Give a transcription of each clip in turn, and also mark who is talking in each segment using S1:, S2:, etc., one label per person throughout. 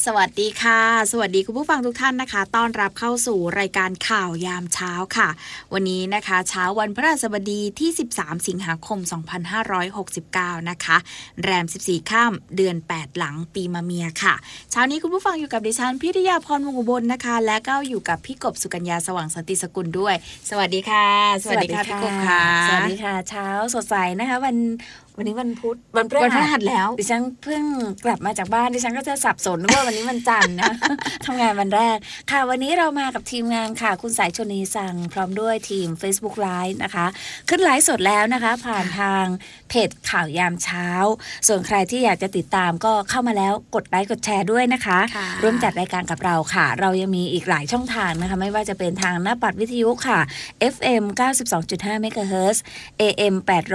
S1: สวัสดีค่ะสวัสดีคุณผู้ฟังทุกท่านนะคะต้อนรับเข้าสู่รายการข่าวยามเช้าค่ะวันนี้นะคะเช้าวันพฤหัสบดีที่13สิงหาคม2569นะคะแรม14ค่ำเดือน8หลังปีมะเมียค่ะเช้านี้คุณผู้ฟังอยู่กับดิฉันพิทยาพรวงศ์อุบลนะคะและก็อยู่กับพี่กบสุกัญญาสว่างสันติสกุลด้วยสวัสดีค่ะสวัสดีค่ะพี่กบค่ะ
S2: สวัสดีค่ะเช้าสดใสนะคะวันนี้วันพุธ
S1: วันพฤหัสแล้ว
S2: ดิฉันเพิ่งกลับมาจากบ้านดิฉันก็จะสับสนว่าวันนี้วันจันทร์นะ ทำงานวันแรกค่ะวันนี้เรามากับทีมงานค่ะคุณสายชนีสั่งพร้อมด้วยทีม Facebook Live นะคะขึ้นไลฟ์สดแล้วนะคะผ่านทางเพจข่าวยามเช้าส่วนใครที่อยากจะติดตามก็เข้ามาแล้วกดไลค์กดแชร์ด้วยนะคะร่วมจัดรายการกับเราค่ะเรายังมีอีกหลายช่องทางนะคะไม่ว่าจะเป็นทางหน้าปัดวิทยุค่ะ FM 92.5 MHz AM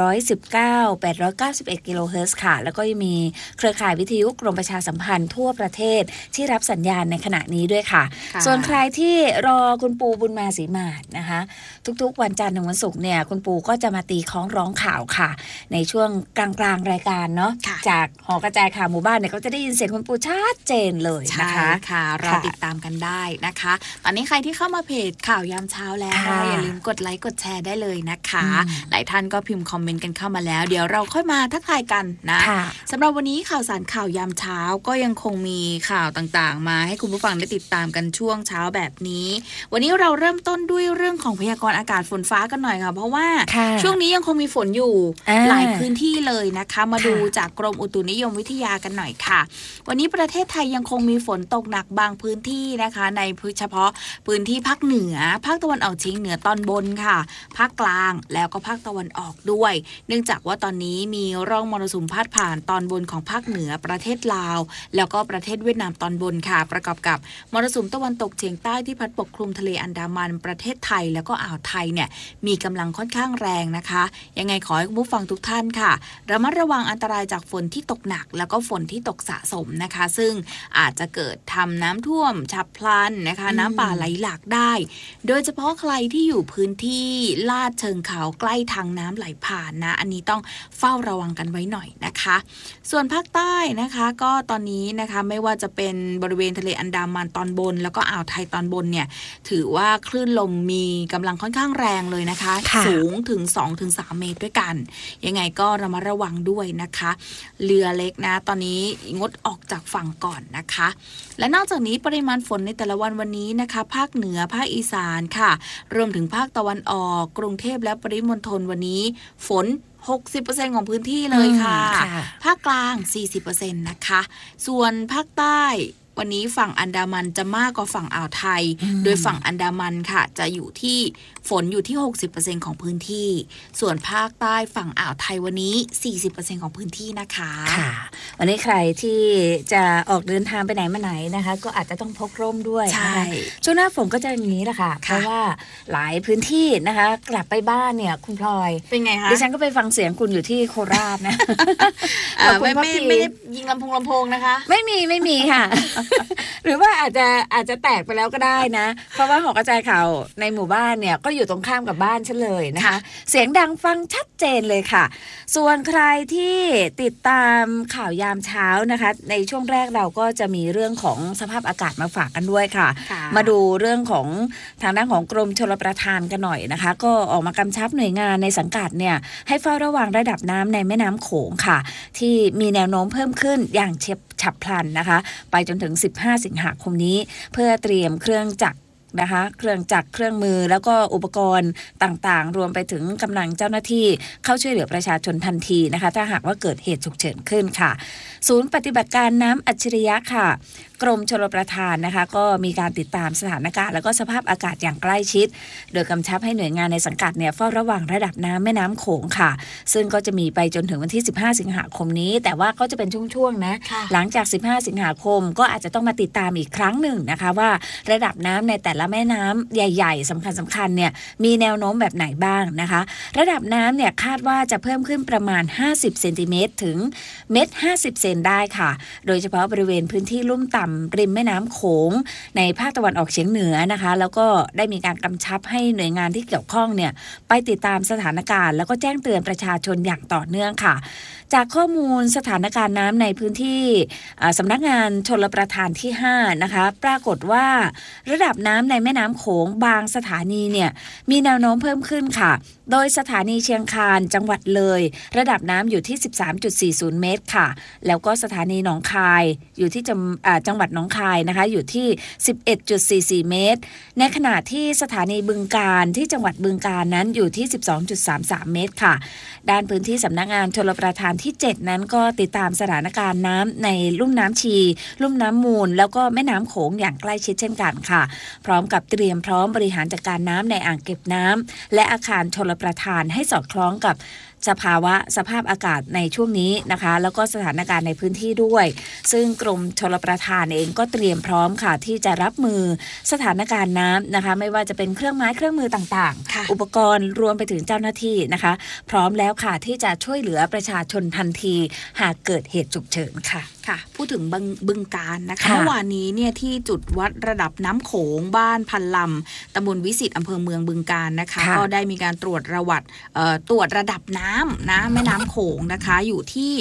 S2: 819 91กิโลเฮิรตซ์ค่ะแล้วก็ยังมีเครือข่ายวิทยุกรมประชาสัมพันธ์ทั่วประเทศที่รับสัญญาณในขณะนี้ด้วยค่ะส่วนใครที่รอคุณปูบุญมาศรีมาศนะคะทุกๆวันจันทร์ถึงวันศุกร์เนี่ยคุณปูก็จะมาตีคล้องร้องข่าวค่ะในช่วงกลางๆรายการเนาะจากหอกระจายข่าวหมู่บ้านเนี่ยก็จะได้ยินเสียงคุณปูชัดเจนเลยนะคะ
S1: ค่ะเราติดตามกันได้นะคะตอนนี้ใครที่เข้ามาเพจข่าวยามเช้าแล้วอย่าลืมกดไลค์กดแชร์ได้เลยนะคะหลายท่านก็พิมพ์คอมเมนต์กันเข้ามาแล้วเดี๋ยวเราค่อยมาทักทายกันนะสำหรับวันนี้ข่าวสารข่าวยามเช้าก็ยังคงมีข่าวต่างๆมาให้คุณผู้ฟังได้ติดตามกันช่วงเช้าแบบนี้วันนี้เราเริ่มต้นด้วยเรื่องของพยากรณ์อากาศฝนฟ้ากันหน่อยค่ะเพราะว่าช่วงนี้ยังคงมีฝนอยู่หลายพื้นที่เลยนะคะมาดูจากกรมอุตุนิยมวิทยากันหน่อยค่ะวันนี้ประเทศไทยยังคงมีฝนตกหนักบางพื้นที่นะคะในเฉพาะพื้นที่ภาคเหนือภาคตะวันออกเฉียงเหนือตอนบนค่ะภาคกลางแล้วก็ภาคตะวันออกด้วยเนื่องจากว่าตอนนี้มีร่องมรสุมพาดผ่านตอนบนของภาคเหนือประเทศลาวแล้วก็ประเทศเวียดนามตอนบนค่ะประกอบกับมรสุมตะวันตกเฉียงใต้ที่พัดปกคลุมทะเลอันดามันประเทศไทยแล้วก็อ่าวไทยเนี่ยมีกำลังค่อนข้างแรงนะคะยังไงขอให้ผู้ฟังทุกท่านค่ะระมัดระวังอันตรายจากฝนที่ตกหนักแล้วก็ฝนที่ตกสะสมนะคะซึ่งอาจจะเกิดทำน้ำท่วมฉับพลันนะคะน้ำป่าไหลหลากได้โดยเฉพาะใครที่อยู่พื้นที่ลาดเชิงเขาใกล้ทางน้ำไหลผ่านนะอันนี้ต้องเฝ้าระวังกันไว้หน่อยนะคะส่วนภาคใต้นะคะก็ตอนนี้นะคะไม่ว่าจะเป็นบริเวณทะเลอันดามันตอนบนแล้วก็อ่าวไทยตอนบนเนี่ยถือว่าคลื่นลมมีกำลังค่อนข้างแรงเลยนะคะสูงถึง 2-3 เมตรด้วยกันยังไงก็ระมัดระวังด้วยนะคะเรือเล็กนะตอนนี้งดออกจากฝั่งก่อนนะคะและนอกจากนี้ปริมาณฝนในแต่ละวันนี้นะคะภาคเหนือภาคอีสานค่ะรวมถึงภาคตะวันออกกรุงเทพและปริมณฑลวันนี้ฝน60% ของพื้นที่เลยค่ะภาคกลาง 40% นะคะส่วนภาคใต้วันนี้ฝั่งอันดามันจะมากกว่าฝั่งอ่าวไทยโดยฝั่งอันดามันค่ะจะอยู่ที่ฝนอยู่ที่ 60% ของพื้นที่ส่วนภาคใต้ฝั่งอ่าวไทยวันนี้ 40% ของพื้นที่นะคะ
S2: ค่ะวันนี้ใครที่จะออกเดินทางไปไหนมาไหนนะคะก็อาจจะต้องพกร่มด้วย
S1: ใช่
S2: ช่วงหน้าฝนก็จะอย่างนี้แหละค่ะเพราะว่าหลายพื้นที่นะคะกลับไปบ้านเนี่ยคุณพลอย
S1: เป็นไงคะ
S2: ดิฉันก็ไปฟังเสียงคุณอยู่ที่โคราชนะ
S1: ไม่ได้ยิงลำโพงนะคะ
S2: ไม่มีค่ะ หรือว่าอาจจะแตกไปแล้วก็ได้นะเพราะว่าหอกระจายข่าวในหมู่บ้านเนี่ยก็อยู่ตรงข้ามกับบ้านฉันเลยนะคะเสียงดังฟังชัดเจนเลยค่ะส่วนใครที่ติดตามข่าวยามเช้านะคะในช่วงแรกเราก็จะมีเรื่องของสภาพอากาศมาฝากกันด้วยค่ะมาดูเรื่องของทางด้านของกรมชลประทานกันหน่อยนะคะก็ออกมากำชับหน่วยงานในสังกัดเนี่ยให้เฝ้าระวังระดับน้ำในแม่น้ำโขงค่ะที่มีแนวโน้มเพิ่มขึ้นอย่างฉับพลันนะคะไปจนถึง15สิงหาคมนี้เพื่อเตรียมเครื่องจักรนะคะเครื่องมือแล้วก็อุปกรณ์ต่างๆรวมไปถึงกำลังเจ้าหน้าที่เข้าช่วยเหลือประชาชนทันทีนะคะถ้าหากว่าเกิดเหตุฉุกเฉินขึ้นค่ะศูนย์ปฏิบัติการน้ำอัจฉริยะค่ะกรมชลประทานนะคะก็มีการติดตามสถานการณ์แล้วก็สภาพอากาศอย่างใกล้ชิดโดยกำชับให้หน่วยงานในสังกัดเนี่ยเฝ้าระวังระดับน้ำแม่น้ำโขงค่ะซึ่งก็จะมีไปจนถึงวันที่15สิงหาคมนี้แต่ว่าก็จะเป็นช่วงๆนะหลังจาก15สิงหาคมก็อาจจะต้องมาติดตามอีกครั้งหนึ่งนะคะว่าระดับน้ำในแต่ละแม่น้ำใหญ่ๆสำคัญเนี่ยมีแนวโน้มแบบไหนบ้างนะคะระดับน้ำเนี่ยคาดว่าจะเพิ่มขึ้นประมาณ50เซนติเมตรถึง1.50 เมตรได้ค่ะโดยเฉพาะบริเวณพื้นที่ลุ่มต่ำริมแม่น้ำโขงในภาคตะวันออกเฉียงเหนือนะคะแล้วก็ได้มีการกำชับให้หน่วยงานที่เกี่ยวข้องเนี่ยไปติดตามสถานการณ์แล้วก็แจ้งเตือนประชาชนอย่างต่อเนื่องค่ะจากข้อมูลสถานการณ์น้ำในพื้นที่สำนักงานชลประทานที่5นะคะปรากฏว่าระดับน้ำในแม่น้ำโขงบางสถานีเนี่ยมีแนวโน้มเพิ่มขึ้นค่ะโดยสถานีเชียงคานจังหวัดเลยระดับน้ำอยู่ที่ 13.40 เมตรค่ะแล้วก็สถานีหนองคายอยู่ที่จังหวัดหนองคายนะคะอยู่ที่ 11.44 เมตรในขณะที่สถานีบึงกาฬที่จังหวัดบึงกาฬนั้นอยู่ที่ 12.33 เมตรค่ะด้านพื้นที่สำนักงานชลประทานที่7นั้นก็ติดตามสถานการณ์น้ำในลุ่มน้ำชีลุ่มน้ำมูลแล้วก็แม่น้ำโขงอย่างใกล้ชิดเช่นกันค่ะพร้อมกับเตรียมพร้อมบริหารจัดการน้ำในอ่างเก็บน้ำและอาคารชลประทานให้สอดคล้องกับสภาพอากาศในช่วงนี้นะคะแล้วก็สถานการณ์ในพื้นที่ด้วยซึ่งกรมชลประทานเองก็เตรียมพร้อมค่ะที่จะรับมือสถานการณ์น้ำนะคะไม่ว่าจะเป็นเครื่องไม้เครื่องมือต่างๆอุปกรณ์รวมไปถึงเจ้าหน้าที่นะคะพร้อมแล้วค่ะที่จะช่วยเหลือประชาชนทันทีหากเกิดเหตุฉุกเฉินค่ะ
S1: ค่ะพูดถึงบึงกาฬนะคะเมื่อวานนี้เนี่ยที่จุดวัดระดับน้ำโขงบ้านพันลำตำบลวิสิตอำเภอเมืองบึงกาฬนะคะก็ได้มีการตรวจระดับน้ำแม่น้ำโขงนะคะอยู่ที่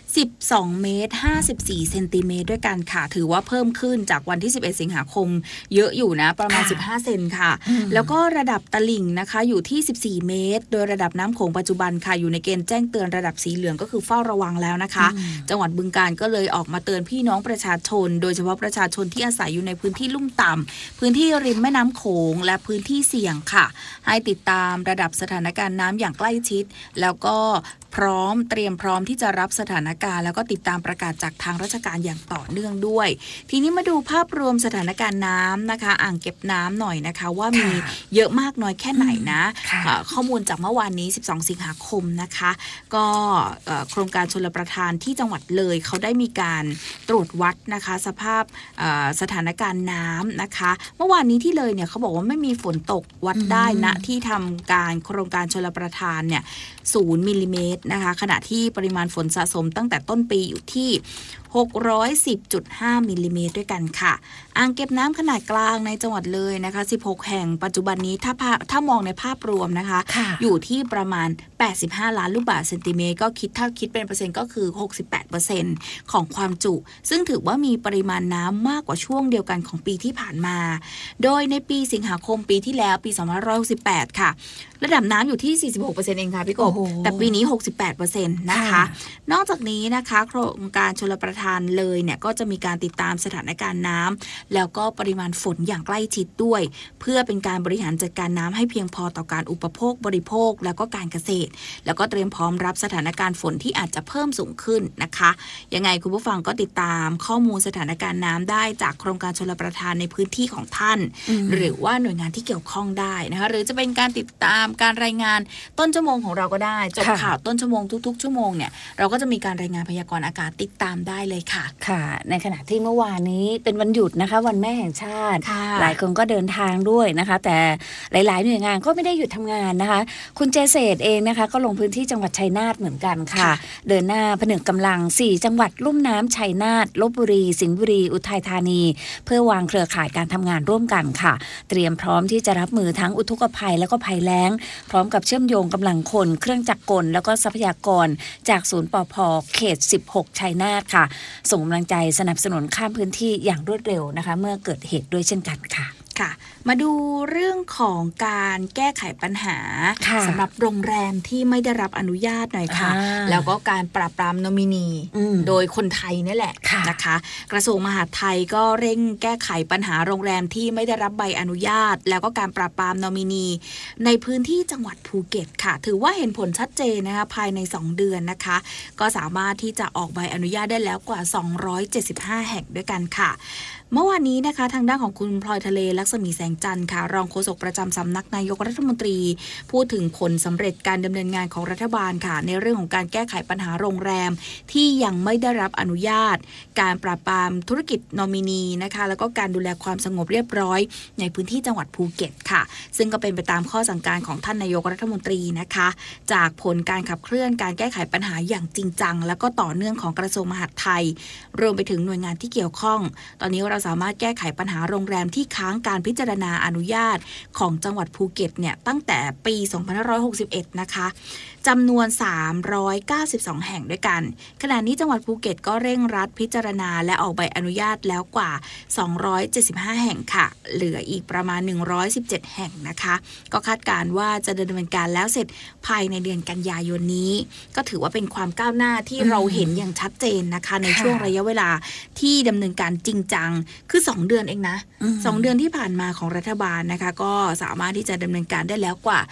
S1: 12เมตร54เซนติเมตรด้วยกันค่ะถือว่าเพิ่มขึ้นจากวันที่11สิงหาคมเยอะอยู่นะประมาณ15เซนค่ะแล้วก็ระดับตลิ่งนะคะอยู่ที่14เมตรโดยระดับน้ำโขงปัจจุบันค่ะอยู่ในเกณฑ์แจ้งเตือนระดับสีเหลืองก็คือเฝ้าระวังแล้วนะคะจังหวัดบึงกาฬก็เลยออกมาเตือนพี่น้องประชาชนโดยเฉพาะประชาชนที่อาศัยอยู่ในพื้นที่ลุ่มต่ำพื้นที่ริมแม่น้ำโขงและพื้นที่เสี่ยงค่ะให้ติดตามระดับสถานการณ์น้ำอย่างใกล้ชิดแล้วก็เตรียมพร้อมที่จะรับสถานการณ์แล้วก็ติดตามประกาศจากทางราชการอย่างต่อเนื่องด้วยทีนี้มาดูภาพรวมสถานการณ์น้ำนะคะอ่างเก็บน้ำหน่อยนะคะว่ามีเยอะมากน้อยแค่ไหนนะข้อมูลจากเมื่อวานนี้12สิงหาคมนะคะก็โครงการชลประทานที่จังหวัดเลยเขาได้มีการตรวจวัดนะคะสภาพสถานการณ์น้ำนะคะเมื่อวานนี้ที่เลยเนี่ยเขาบอกว่าไม่มีฝนตกวัดได้ณที่ทำการโครงการชลประทานเนี่ย0 มิลลิเมตรนะคะขณะที่ปริมาณฝนสะสมตั้งแต่ต้นปีอยู่ที่610.5 มิลลิเมตรด้วยกันค่ะอ่างเก็บน้ำขนาดกลางในจังหวัดเลยนะคะ16แห่งปัจจุบันนี้ถ้ามองในภาพรวมนะคะอยู่ที่ประมาณ85ล้านลูกบาศก์เซนติเมตรก็ถ้าคิดเป็นเปอร์เซ็นต์ก็คือ 68% ของความจุซึ่งถือว่ามีปริมาณน้ำมากกว่าช่วงเดียวกันของปีที่ผ่านมาโดยในปีสิงหาคมปีที่แล้วปี2568ค่ะระดับน้ำอยู่ที่ 46% เองค่ะพี่กบแต่ปีนี้ 68% นะคะนอกจากนี้นะคะโครงการชลประทานเลยเนี่ยก็จะมีการติดตามสถานการณ์น้ำแล้วก็ปริมาณฝนอย่างใกล้ชิดด้วยเพื่อเป็นการบริหารจัดการน้ำให้เพียงพอต่อการอุปโภคบริโภคแล้วก็การเกษตรแล้วก็เตรียมพร้อมรับสถานการณ์ฝนที่อาจจะเพิ่มสูงขึ้นนะคะยังไงคุณผู้ฟังก็ติดตามข้อมูลสถานการณ์น้ำได้จากโครงการชลประทานในพื้นที่ของท่านหรือว่าหน่วยงานที่เกี่ยวข้องได้นะคะหรือจะเป็นการติดตามการรายงานต้นชั่วโมงของเราก็ได้จบข่าวต้นชั่วโมงทุกๆชั่วโมงเนี่ยเราก็จะมีการรายงานพยากรณ์อากาศติดตามได้เลยค่ะ
S2: ค่ะในขณะที่เมื่อวานนี้เป็นวันหยุดนะคะวันแม่แห่งชาติหลายคนก็เดินทางด้วยนะคะแต่หลายๆหน่วยงานก็ไม่ได้หยุดทำงานนะคะคุณเจเศษเองนะคะก็ลงพื้นที่จังหวัดชัยนาทเหมือนกันค่ะเดินหน้าผนึกกำลัง4จังหวัดลุ่มน้ำชัยนาทลพบุรีสิงห์บุรีอุทัยธานีเพื่อวางเครือข่ายการทำงานร่วมกันค่ะเตรียมพร้อมที่จะรับมือทั้งอุทกภัยแล้วก็ภัยแล้งพร้อมกับเชื่อมโยงกำลังคนเครื่องจักรกลแล้วก็ทรัพยากรจากศูนย์ปภ.เขต16ชัยนาทค่ะส่งกำลังใจสนับสนุนข้ามพื้นที่อย่างรวดเร็วนะคะเมื่อเกิดเหตุด้วยเช่นกันค่ะ
S1: ค่ะมาดูเรื่องของการแก้ไขปัญหาสำหรับโรงแรมที่ไม่ได้รับอนุญาตหน่อยค่ะแล้วก็การปราบปรามนอมินีโดยคนไทยนี่แหละนะคะกระทรวงมหาดไทยก็เร่งแก้ไขปัญหาโรงแรมที่ไม่ได้รับใบอนุญาตแล้วก็การปราบปรามนอมินีในพื้นที่จังหวัดภูเก็ตค่ะถือว่าเห็นผลชัดเจนนะคะภายใน2เดือนนะคะก็สามารถที่จะออกใบอนุญาตได้แล้วกว่า275แห่งด้วยกันค่ะเมื่อวานนี้นะคะทางด้านของคุณพลอยทะเลและลักษมีแสงจันทร์ค่ะรองโฆษกประจำสำนักนายกรัฐมนตรีพูดถึงผลสำเร็จการดำเนินงานของรัฐบาลค่ะในเรื่องของการแก้ไขปัญหาโรงแรมที่ยังไม่ได้รับอนุญาตการปราบปรามธุรกิจนอมินีนะคะแล้วก็การดูแลความสงบเรียบร้อยในพื้นที่จังหวัดภูเก็ตค่ะซึ่งก็เป็นไปตามข้อสั่งการของท่านนายกรัฐมนตรีนะคะจากผลการขับเคลื่อนการแก้ไขปัญหาอย่างจริงจังแล้วก็ต่อเนื่องของกระทรวงมหาดไทยรวมไปถึงหน่วยงานที่เกี่ยวข้องตอนนี้เราสามารถแก้ไขปัญหาโรงแรมที่ค้างการพิจารณาอนุญาตของจังหวัดภูเก็ตเนี่ยตั้งแต่ปี2561นะคะจำนวน392แห่งด้วยกันขณะนี้จังหวัดภูเก็ตก็เร่งรัดพิจารณาและออกใบอนุญาตแล้วกว่า275แห่งค่ะเหลืออีกประมาณ117แห่งนะคะก็คาดการณ์ว่าจะดำเนินการแล้วเสร็จภายในเดือนกันยายนนี้ก็ถือว่าเป็นความก้าวหน้าที่เราเห็นอย่างชัดเจนนะคะในช่วงระยะเวลาที่ดำเนินการจริงจังคือ2เดือนเองนะ2เดือนที่ผ่านมาของรัฐบาลนะคะก็สามารถที่จะดำเนินการได้แล้วกว่า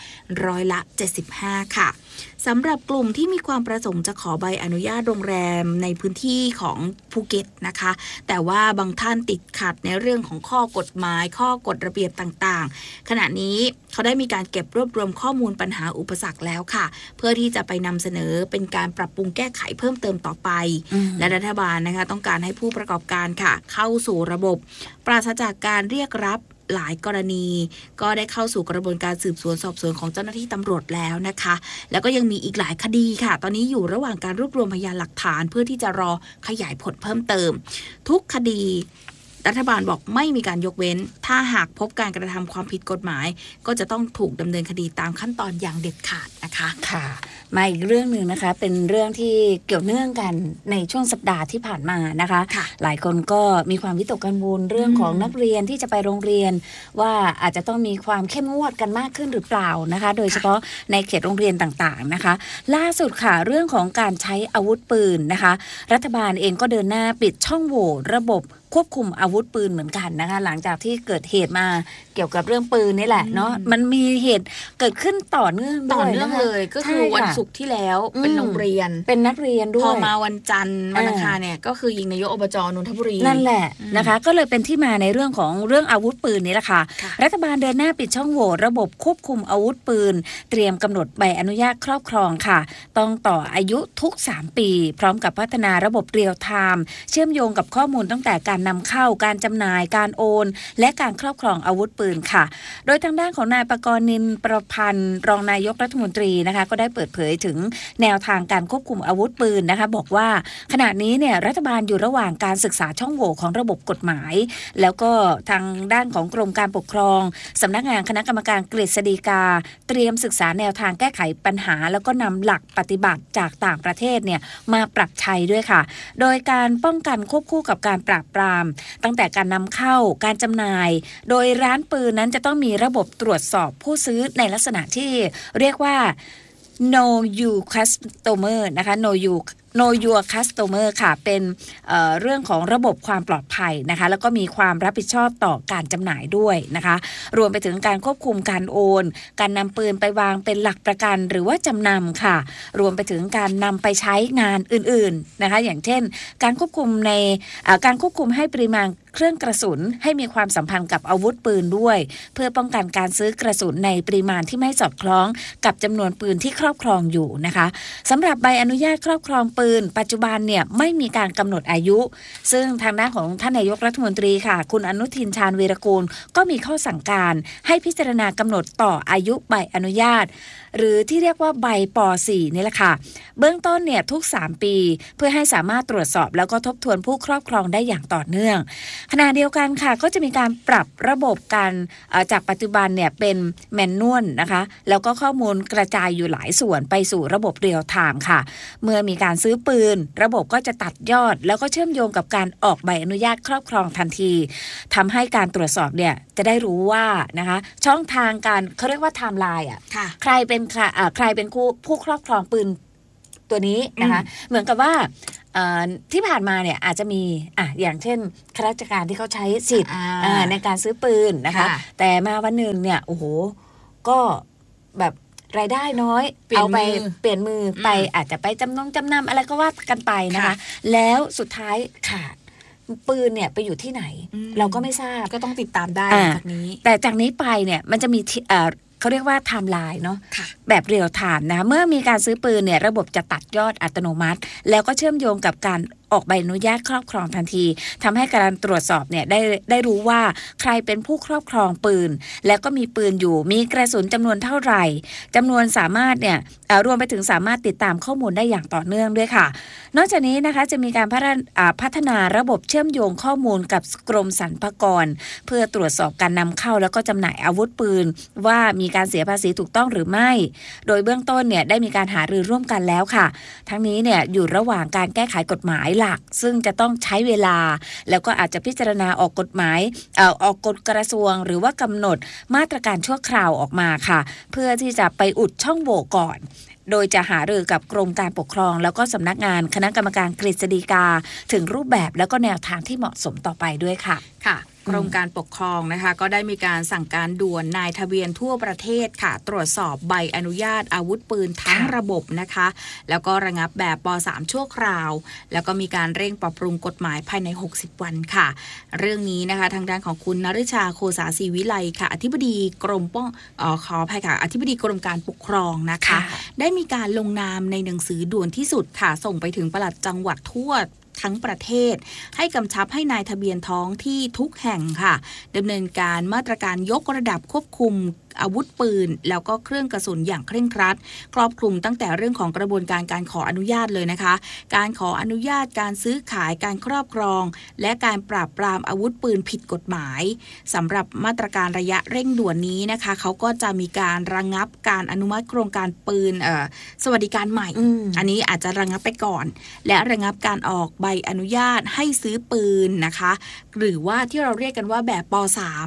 S1: 75%ค่ะสำหรับกลุ่มที่มีความประสงค์จะขอใบอนุญาตโรงแรมในพื้นที่ของภูเก็ตนะคะแต่ว่าบางท่านติดขัดในเรื่องของข้อกฎหมายข้อกฎระเบียบต่างๆขณะนี้เขาได้มีการเก็บรวบรวมข้อมูลปัญหาอุปสรรคแล้วค่ะเพื่อที่จะไปนำเสนอเป็นการปรับปรุงแก้ไขเพิ่มเติมต่อไปและรัฐบาลนะคะต้องการให้ผู้ประกอบการค่ะเข้าสู่ระบบปราศจากการเรียกรับหลายกรณีก็ได้เข้าสู่กระบวนการสืบสวนสอบสวนของเจ้าหน้าที่ตำรวจแล้วนะคะแล้วก็ยังมีอีกหลายคดีค่ะตอนนี้อยู่ระหว่างการรวบรวมพยานหลักฐานเพื่อที่จะรอขยายผลเพิ่มเติมทุกคดีรัฐบาลบอกไม่มีการยกเว้นถ้าหากพบการกระทำความผิดกฎหมายก็จะต้องถูกดำเนินคดีตามขั้นตอนอย่างเด็ดขาดนะคะ
S2: ค่ะมาอีกเรื่องนึงนะคะเป็นเรื่องที่เกี่ยวเนื่องกันในช่วงสัปดาห์ที่ผ่านมานะคะหลายคนก็มีความวิตกกังวลเรื่องของนักเรียนที่จะไปโรงเรียนว่าอาจจะต้องมีความเข้มงวดกันมากขึ้นหรือเปล่านะคะโดยเฉพาะในเขตโรงเรียนต่างๆนะคะล่าสุดค่ะเรื่องของการใช้อาวุธปืนนะคะรัฐบาลเองก็เดินหน้าปิดช่องโหว่ระบบควบคุมอาวุธปืนเหมือนกันนะคะหลังจากที่เกิดเหตุมาเกี่ยวกับเรื่องปืนนี่แหละเนาะมันมีเหตุเกิดขึ้นต่อเนื่อง
S1: เลยก็คือวันศุกร์ที่แล้วเป็นโรงเรียน
S2: เป็นนักเรียนด้วย
S1: พอมาวันจันทร์วันอังคารเนี่ยก็คือยิงนายกอบจ.นนทบุรี
S2: นั่นแหละนะคะก็เลยเป็นที่มาในเรื่องของเรื่องอาวุธปืนนี่แหละค่ะรัฐบาลเดินหน้าปิดช่องโหว่ระบบควบคุมอาวุธปืนเตรียมกำหนดใบอนุญาตครอบครองค่ะต้องต่ออายุทุก3ปีพร้อมกับพัฒนาระบบเรียลไทม์เชื่อมโยงกับข้อมูลตั้งแต่การนำเข้าการจำหน่ายการโอนและการครอบครองอาวุธปืนค่ะโดยทางด้านของนายปกรณ์นินประพันธ์รองนายกรัฐมนตรีนะคะก็ได้เปิดเผยถึงแนวทางการควบคุมอาวุธปืนนะคะบอกว่าขณะนี้เนี่ยรัฐบาลอยู่ระหว่างการศึกษาช่องโหว่ของระบบกฎหมายแล้วก็ทางด้านของกรมการปกครองสำนักงานคณะกรรมการกฤษฎีกาเตรียมศึกษาแนวทางแก้ไขปัญหาแล้วก็นำหลักปฏิบัติจากต่างประเทศเนี่ยมาปรับใช้ด้วยค่ะโดยการป้องกันควบคู่กับการปราบปรามตั้งแต่การนำเข้าการจำหน่ายโดยร้านปืนนั้นจะต้องมีระบบตรวจสอบผู้ซื้อในลักษณะที่เรียกว่า know you customer นะคะ know your customer ค่ะเป็นเรื่องของระบบความปลอดภัยนะคะแล้วก็มีความรับผิดชอบต่อการจำหน่ายด้วยนะคะรวมไปถึงการควบคุมการโอนการนำปืนไปวางเป็นหลักประกันหรือว่าจำนำค่ะรวมไปถึงการนำไปใช้งานอื่นๆนะคะอย่างเช่นการควบคุมให้ปริมาณเครื่องกระสุนให้มีความสัมพันธ์กับอาวุธปืนด้วยเพื่อป้องกันการซื้อกระสุนในปริมาณที่ไม่สอดคล้องกับจำนวนปืนที่ครอบครองอยู่นะคะสำหรับใบอนุญาตครอบครองปืนปัจจุบันเนี่ยไม่มีการกำหนดอายุซึ่งทางด้านของท่านนายกรัฐมนตรีค่ะคุณอนุทินชาญวีรกูลก็มีข้อสั่งการให้พิจารณากำหนดต่ออายุใบอนุญาตหรือที่เรียกว่าใบป.4 นี่แหละค่ะเบื้องต้นเนี่ยทุก3ปีเพื่อให้สามารถตรวจสอบแล้วก็ทบทวนผู้ครอบครองได้อย่างต่อเนื่องขณะเดียวกันค่ะก็จะมีการปรับระบบการจากปัจจุบันเนี่ยเป็นแมนนวลนะคะแล้วก็ข้อมูลกระจายอยู่หลายส่วนไปสู่ระบบเรียลไทม์ค่ะเมื่อมีการซื้อปืนระบบก็จะตัดยอดแล้วก็เชื่อมโยงกับการออกใบอนุญาตครอบครองทันทีทำให้การตรวจสอบเนี่ยจะได้รู้ว่านะคะช่องทางการเขาเรียกว่าไทม์ไลน์ใครเป็นผู้ครอบครองปืนตัวนี้นะคะเหมือนกับว่าที่ผ่านมาเนี่ยอาจจะมีอย่างเช่นข้าราชการที่เขาใช้สิทธิ์ในการซื้อปืนนะคะแต่มาวันหนึ่งเนี่ยโอ้โหก็แบบรายได้น้อยเอาไปเปลี่ยนมือไปอาจจะไปจำนำอะไรก็ว่ากันไปนะคะแล้วสุดท้ายขาดปืนเนี่ยไปอยู่ที่ไหนเราก็ไม่ทราบ
S1: ก็ต้องติดตามได้จากนี้
S2: แต่จากนี้ไปเนี่ยมันจะมีเขาเรียกว่าไทม์ไลน์เนาะแบบเรียลไทม์นะเมื่อมีการซื้อปืนเนี่ยระบบจะตัดยอดอัตโนมัติแล้วก็เชื่อมโยงกับการออกใบอนุญาตครอบครองทันทีทำให้การตรวจสอบเนี่ยได้รู้ว่าใครเป็นผู้ครอบครองปืนแล้วก็มีปืนอยู่มีกระสุนจำนวนเท่าไหร่จำนวนสามารถเนี่ยรวมไปถึงสามารถติดตามข้อมูลได้อย่างต่อเนื่องด้วยค่ะนอกจากนี้นะคะจะมีการพัฒนาระบบเชื่อมโยงข้อมูลกับกรมสรรพากรเพื่อตรวจสอบการนำเข้าแล้วก็จำหน่ายอาวุธปืนว่ามีการเสียภาษีถูกต้องหรือไม่โดยเบื้องต้นเนี่ยได้มีการหารือร่วมกันแล้วค่ะทั้งนี้เนี่ยอยู่ระหว่างการแก้ไขกฎหมายหลักซึ่งจะต้องใช้เวลาแล้วก็อาจจะพิจารณาออกกฎหมายออกกฎกระทรวงหรือว่ากำหนดมาตรการชั่วคราวออกมาค่ะเพื่อที่จะไปอุดช่องโหว่ก่อนโดยจะหารือกับกรมการปกครองแล้วก็สำนักงานคณะกรรมการกฤษฎีกาถึงรูปแบบแล้วก็แนวทางที่เหมาะสมต่อไปด้วยค่ะ
S1: ค่ะกรมการปกครองนะคะก็ได้มีการสั่งการด่วนนายทะเบียนทั่วประเทศค่ะตรวจสอบใบอนุญาตอาวุธปืนทั้งระบบนะคะแล้วก็ระงับแบบป.3 ชั่วคราวแล้วก็มีการเร่งปรับปรุงกฎหมายภายใน60วันค่ะเรื่องนี้นะคะทางด้านของคุณนฤชาโคสาศรีวิไลค่ะอธิบดีกรมขออภัยค่ะอธิบดีกรมการปกครองนะคะได้มีการลงนามในหนังสือด่วนที่สุดค่ะส่งไปถึงปลัดจังหวัดทั่วทั้งประเทศให้กำชับให้นายทะเบียนท้องที่ทุกแห่งค่ะดำเนินการมาตรการยกระดับควบคุมอาวุธปืนแล้วก็เครื่องกระสุนอย่างเคร่งครัดครอบคลุมตั้งแต่เรื่องของกระบวนการขออนุญาตเลยนะคะการขออนุญาตการซื้อขายการครอบครองและการปราบปรามอาวุธปืนผิดกฎหมายสำหรับมาตรการระยะเร่งด่วนนี้นะคะเขาก็จะมีการระงับการอนุมัติโครงการปืนสวัสดิการใหม่ อันนี้อาจจะระงับไปก่อนและระงับการออกใบอนุญาตให้ซื้อปืนนะคะหรือว่าที่เราเรียกกันว่าแบบป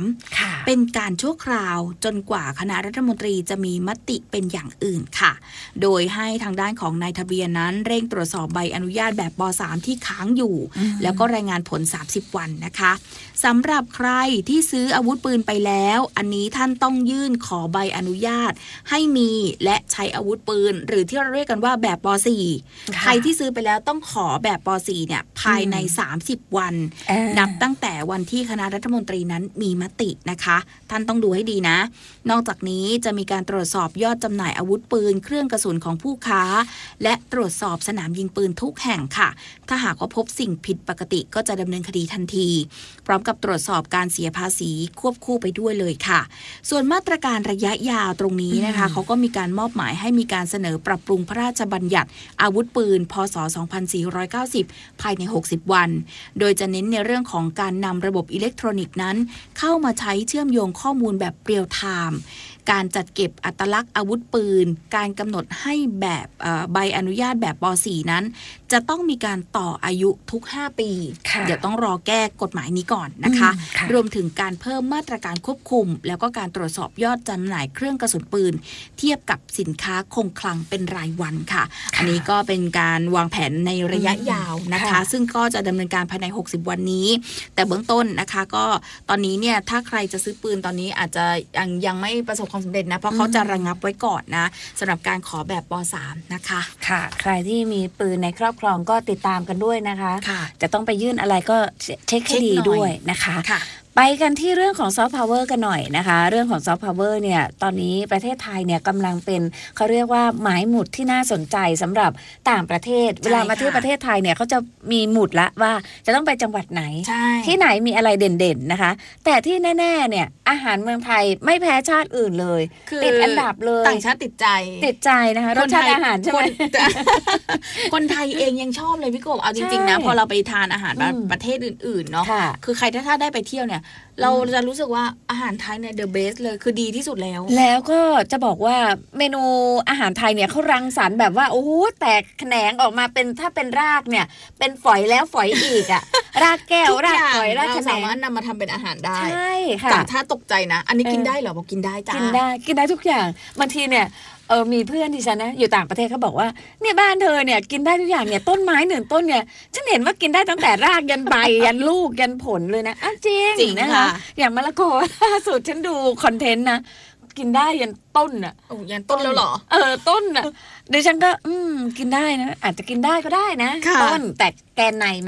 S1: .3 เป็นการชั่วคราวจนกว่าคณะรัฐมนตรีจะมีมติเป็นอย่างอื่นค่ะโดยให้ทางด้านของนายทะเบียนนั้นเร่งตรวจสอบใบอนุญาตแบบป.3 ที่ค้างอยู่แล้วก็รายงานผล30วันนะคะสำหรับใครที่ซื้ออาวุธปืนไปแล้วอันนี้ท่านต้องยื่นขอใบอนุญาตให้มีและใช้อาวุธปืนหรือที่เราเรียกกันว่าแบบป.4 ใครที่ซื้อไปแล้วต้องขอแบบป.4 เนี่ยภายใน30วันนับตั้งแต่วันที่คณะรัฐมนตรีนั้นมีมตินะคะท่านต้องดูให้ดีนะนอกจากนี้จะมีการตรวจสอบยอดจำหน่ายอาวุธปืนเครื่องกระสุนของผู้ค้าและตรวจสอบสนามยิงปืนทุกแห่งค่ะถ้าหากว่าพบสิ่งผิดปกติก็จะดำเนินคดีทันทีพร้อมกับตรวจสอบการเสียภาษีควบคู่ไปด้วยเลยค่ะส่วนมาตรการระยะยาวตรงนี้นะคะเขาก็มีการมอบหมายให้มีการเสนอปรับปรุงพระราชบัญญัติอาวุธปืนพ.ศ. 2490ภายใน60วันโดยจะเน้นในเรื่องของการนำระบบอิเล็กทรอนิกส์นั้นเข้ามาใช้เชื่อมโยงข้อมูลแบบเรียลไทม์การจัดเก็บอัตลักษณ์อาวุธปืนการกำหนดให้แบบใบอนุญาตแบบป.4 นั้นจะต้องมีการต่ออายุทุก5ปีเดี๋ยวต้องรอแก้กฎหมายนี้ก่อนนะคะรวมถึงการเพิ่มมาตรการควบคุมแล้วก็การตรวจสอบยอดจำหน่ายเครื่องกระสุนปืนเทียบกับสินค้าคงคลังเป็นรายวันค่ะอันนี้ก็เป็นการวางแผนในระยะยาวนะคะซึ่งก็จะดำเนินการภายใน60วันนี้แต่เบื้องต้นนะคะก็ตอนนี้เนี่ยถ้าใครจะซื้อปืนตอนนี้อาจจะยังไม่ประสบความสำเร็จนะเพราะเขาจะระงับไว้ก่อนนะสำหรับการขอแบบป.3 นะคะ
S2: ค่ะใครที่มีปืนในครอบครองก็ติดตามกันด้วยนะคะจะต้องไปยื่นอะไรก็เช็คให้ดีด้วยนะคะไปกันที่เรื่องของซอฟต์พาวเวอร์กันหน่อยนะคะเรื่องของซอฟต์พาวเวอร์เนี่ยตอนนี้ประเทศไทยเนี่ยกำลังเป็นเขาเรียกว่าหมายหมุดที่น่าสนใจสำหรับต่างประเทศเวลามาที่ประเทศไทยเนี่ยเขาจะมีหมุดละว่าจะต้องไปจังหวัดไหนที่ไหนมีอะไรเด่นๆนะคะแต่ที่แน่ๆเนี่ยอาหารเมืองไทยไม่แพ้ชาติอื่นเลยติดอันดับเลย
S1: ต่างชาติติดใจ
S2: นะคะรสชาติอาหารใช่ไหม
S1: คนไทยเองยังชอบเลยพี่กบเอาจริงๆนะพอเราไปทานอาหารประเทศอื่นๆเนาะคือใครถ้าได้ไปเที่ยวเนี่ยเราจะรู้สึกว่าอาหารไทยเนี่ย the best เลยคือดีที่สุด
S2: แล้วก็จะบอกว่าเมนูอาหารไทยเนี่ยเขารังสรรค์แบบว่าโอ้โหแตกแขนงออกมาเป็นถ้าเป็นรากเนี่ยเป็นฝอยแล้วฝอยอีกอ่ะรากแก้วรากฝอยรากแขนง
S1: เราสามารถนำมาทำเป็นอาหารได้
S2: ใช่ค่ะ
S1: แต่ถ้าตกใจนะอันนี้กินได้เหรอบอกกินได้จ้า
S2: กินได้ทุกอย่างบางทีเนี่ยมีเพื่อนดิฉันนะอยู่ต่างประเทศเขาบอกว่าเนี่ยบ้านเธอเนี่ยกินได้ทุกอย่างเนี่ยต้นไม้1ต้นเนี่ยฉันเห็นว่ากินได้ตั้งแต่รากยันใบยันลูกยันผลเลยนะจริงนะคะอย่างมะละกอล่าสุดฉันดูคอนเทนต์นะกินได้ยันต้นอ่ะ
S1: ยันต้นแล้วเหรอ
S2: ต้นอ่ะดิฉันก็กินได้นะอาจจะกินได้ก็ได้นะต้นแต่แกนในมันนะ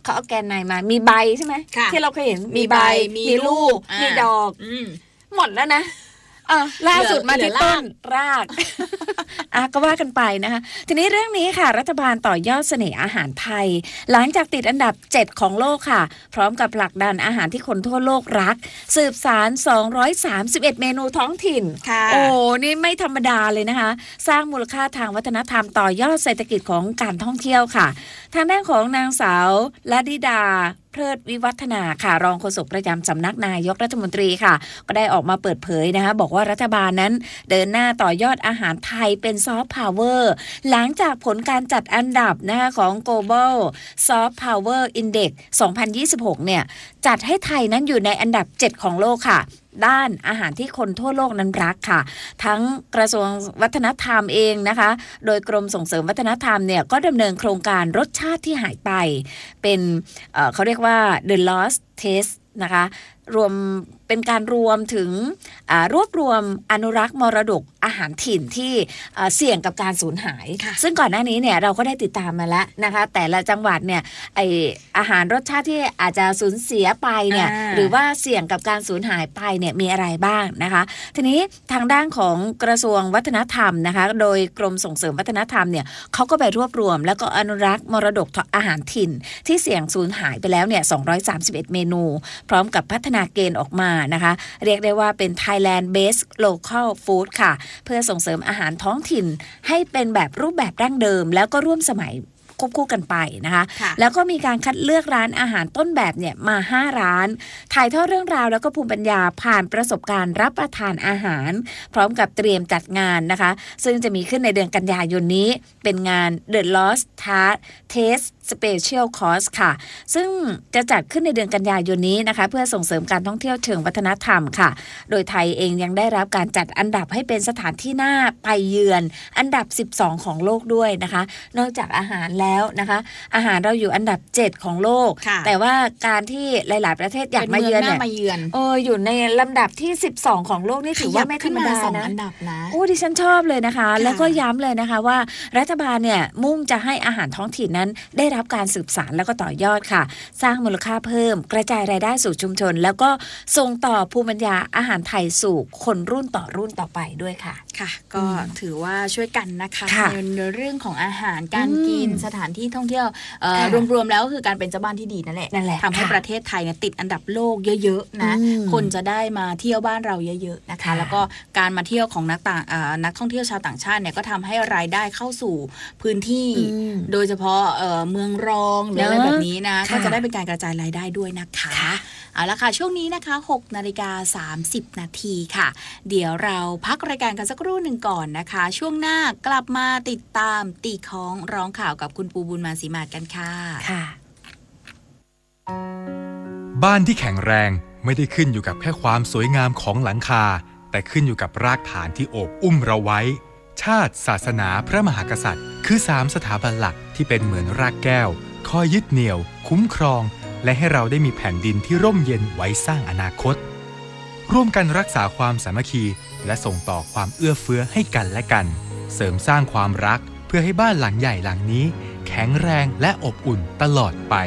S2: เขาเอาแกนในมามีใบใช่ไหมที่เราเคยเห็นมีใบมีลูกมีดอกหมดแล้วนะล่าสุดมาที่ต้นรากก็ว่ากันไปนะคะทีนี้เรื่องนี้ค่ะรัฐบาลต่อยอดเสน่ห์อาหารไทยหลังจากติดอันดับ7ของโลกค่ะพร้อมกับผลักดันอาหารที่คนทั่วโลกรักสืบสาน231เมนูท้องถิ่นโอ้นี่ไม่ธรรมดาเลยนะคะสร้างมูลค่าทางวัฒนธรรมต่อยอดเศรษฐกิจของการท่องเที่ยวค่ะทางด้านของนางสาวลดิดาเพลิดวิวัฒนาค่ะรองโฆษกประจำสำนักนายกรัฐมนตรีค่ะก็ได้ออกมาเปิดเผยนะคะบอกว่ารัฐบาลนั้นเดินหน้าต่อยอดอาหารไทยเป็นซอฟต์พาวเวอร์หลังจากผลการจัดอันดับนะคะของ Global Soft Power Index 2026เนี่ยจัดให้ไทยนั้นอยู่ในอันดับ7ของโลกค่ะด้านอาหารที่คนทั่วโลกนั้นรักค่ะทั้งกระทรวงวัฒนธรรมเองนะคะโดยกรมส่งเสริมวัฒนธรรมเนี่ยก็ดำเนินโครงการรสชาติที่หายไปเป็นเขาเรียกว่า The Lost Taste นะคะรวมเป็นการรวมถึงรวบรวมอนุรักษ์มรดกอาหารถิ่นที่เสี่ยงกับการสูญหายซึ่งก่อนหน้านี้เนี่ยเราก็ได้ติดตามมาแล้วนะคะแต่ละจังหวัดเนี่ยอาหารรสชาติที่อาจจะสูญเสียไปเนี่ยหรือว่าเสี่ยงกับการสูญหายไปเนี่ยมีอะไรบ้างนะคะทีนี้ทางด้านของกระทรวงวัฒนธรรมนะคะโดยกรมส่งเสริมวัฒนธรรมเนี่ยเขาก็ไปรวบรวมแล้วก็อนุรักษ์มรดกอาหารถิ่นที่เสี่ยงสูญหายไปแล้วเนี่ย231เมนูพร้อมกับพัฒนาเกณฑ์ออกมานะคะเรียกได้ว่าเป็น Thailand Based Local Food ค่ะเพื่อส่งเสริมอาหารท้องถิ่นให้เป็นแบบรูปแบบดั้งเดิมแล้วก็ร่วมสมัยควบคู่กันไปนะคะแล้วก็มีการคัดเลือกร้านอาหารต้นแบบเนี่ยมา5ร้านถ่ายทอดเรื่องราวแล้วก็ภูมิปัญญาผ่านประสบการณ์รับประทานอาหารพร้อมกับเตรียมจัดงานนะคะซึ่งจะมีขึ้นในเดือนกันยายนนี้เป็นงาน The Lost Taste Special Course ค่ะซึ่งจะจัดขึ้นในเดือนกันยายนนี้นะคะเพื่อส่งเสริมการท่องเที่ยวเชิงวัฒนธรรมค่ะโดยไทยเองยังได้รับการจัดอันดับให้เป็นสถานที่น่าไปเยือนอันดับ12ของโลกด้วยนะคะนอกจากอาหารแล้วนะคะอาหารเราอยู่อันดับ7ของโลกแต่ว่าการที่หลายๆประเทศอยากมาเยือนเนี่ยอยู่ในลำดับที่12ของโลกนี่ถือว่าไม่ธรรมดานะโอ้ดิฉันชอบเลยนะคะแล้วก็ย้ำเลยนะคะว่ารัฐบาลเนี่ยมุ่งจะให้อาหารท้องถิ่นนั้นได้รับการสืบสานแล้วก็ต่อยอดค่ะสร้างมูลค่าเพิ่มกระจายรายได้สู่ชุมชนแล้วก็ส่งต่อภูมิปัญญาอาหารไทยสู่คนรุ่นต่อรุ่นต่อไปด้วยค่ะ
S1: ค่ะก็ถือว่าช่วยกันนะคะในเรื่องของอาหารการกินสถานที่ท่องเที่ยวรวมๆแล้วก็คือการเป็นเจ้าบ้านที่ดีนั่นแหละทำให้ประเทศไทยเนี่ยติดอันดับโลกเยอะๆนะคนจะได้มาเที่ยวบ้านเราเยอะๆนะคะแล้วก็การมาเที่ยวของนักท่องเที่ยวชาวต่างชาติเนี่ยก็ทำให้รายได้เข้าสู่พื้นที่โดยเฉพาะเมืองรองหรืออะไรแบบนี้นะก็จะได้เป็นการกระจายรายได้ด้วยนะคะเอาละค่ะช่วงนี้นะคะ6:30 นาทีค่ะเดี๋ยวเราพักรายการกันสักครู่หนึ่งก่อนนะคะช่วงหน้ากลับมาติดตามตีค้องร้องข่าวกับคุณปูบุญมาศรีมาศกันค่ะ
S3: บ้านที่แข็งแรงไม่ได้ขึ้นอยู่กับแค่ความสวยงามของหลังคาแต่ขึ้นอยู่กับรากฐานที่โอบอุ้มเราไว้ชาติศาสนาพระมหากษัตริย์คือ3สถาบันหลักที่เป็นเหมือนรากแก้วคอยยึดเหนี่ยวคุ้มครองและให้เราได้มีแผ่นดินที่ร่มเย็นไว้สร้างอนาคตร่วมกันรักษาความสามัคคีและส่งต่อความเอื้อเฟื้อให้กันและกันเสริมสร้างความรักเพื่อให้บ้านหลังใหญ่หลังนี้แข็งแรงและอบอุ่นตลอดไป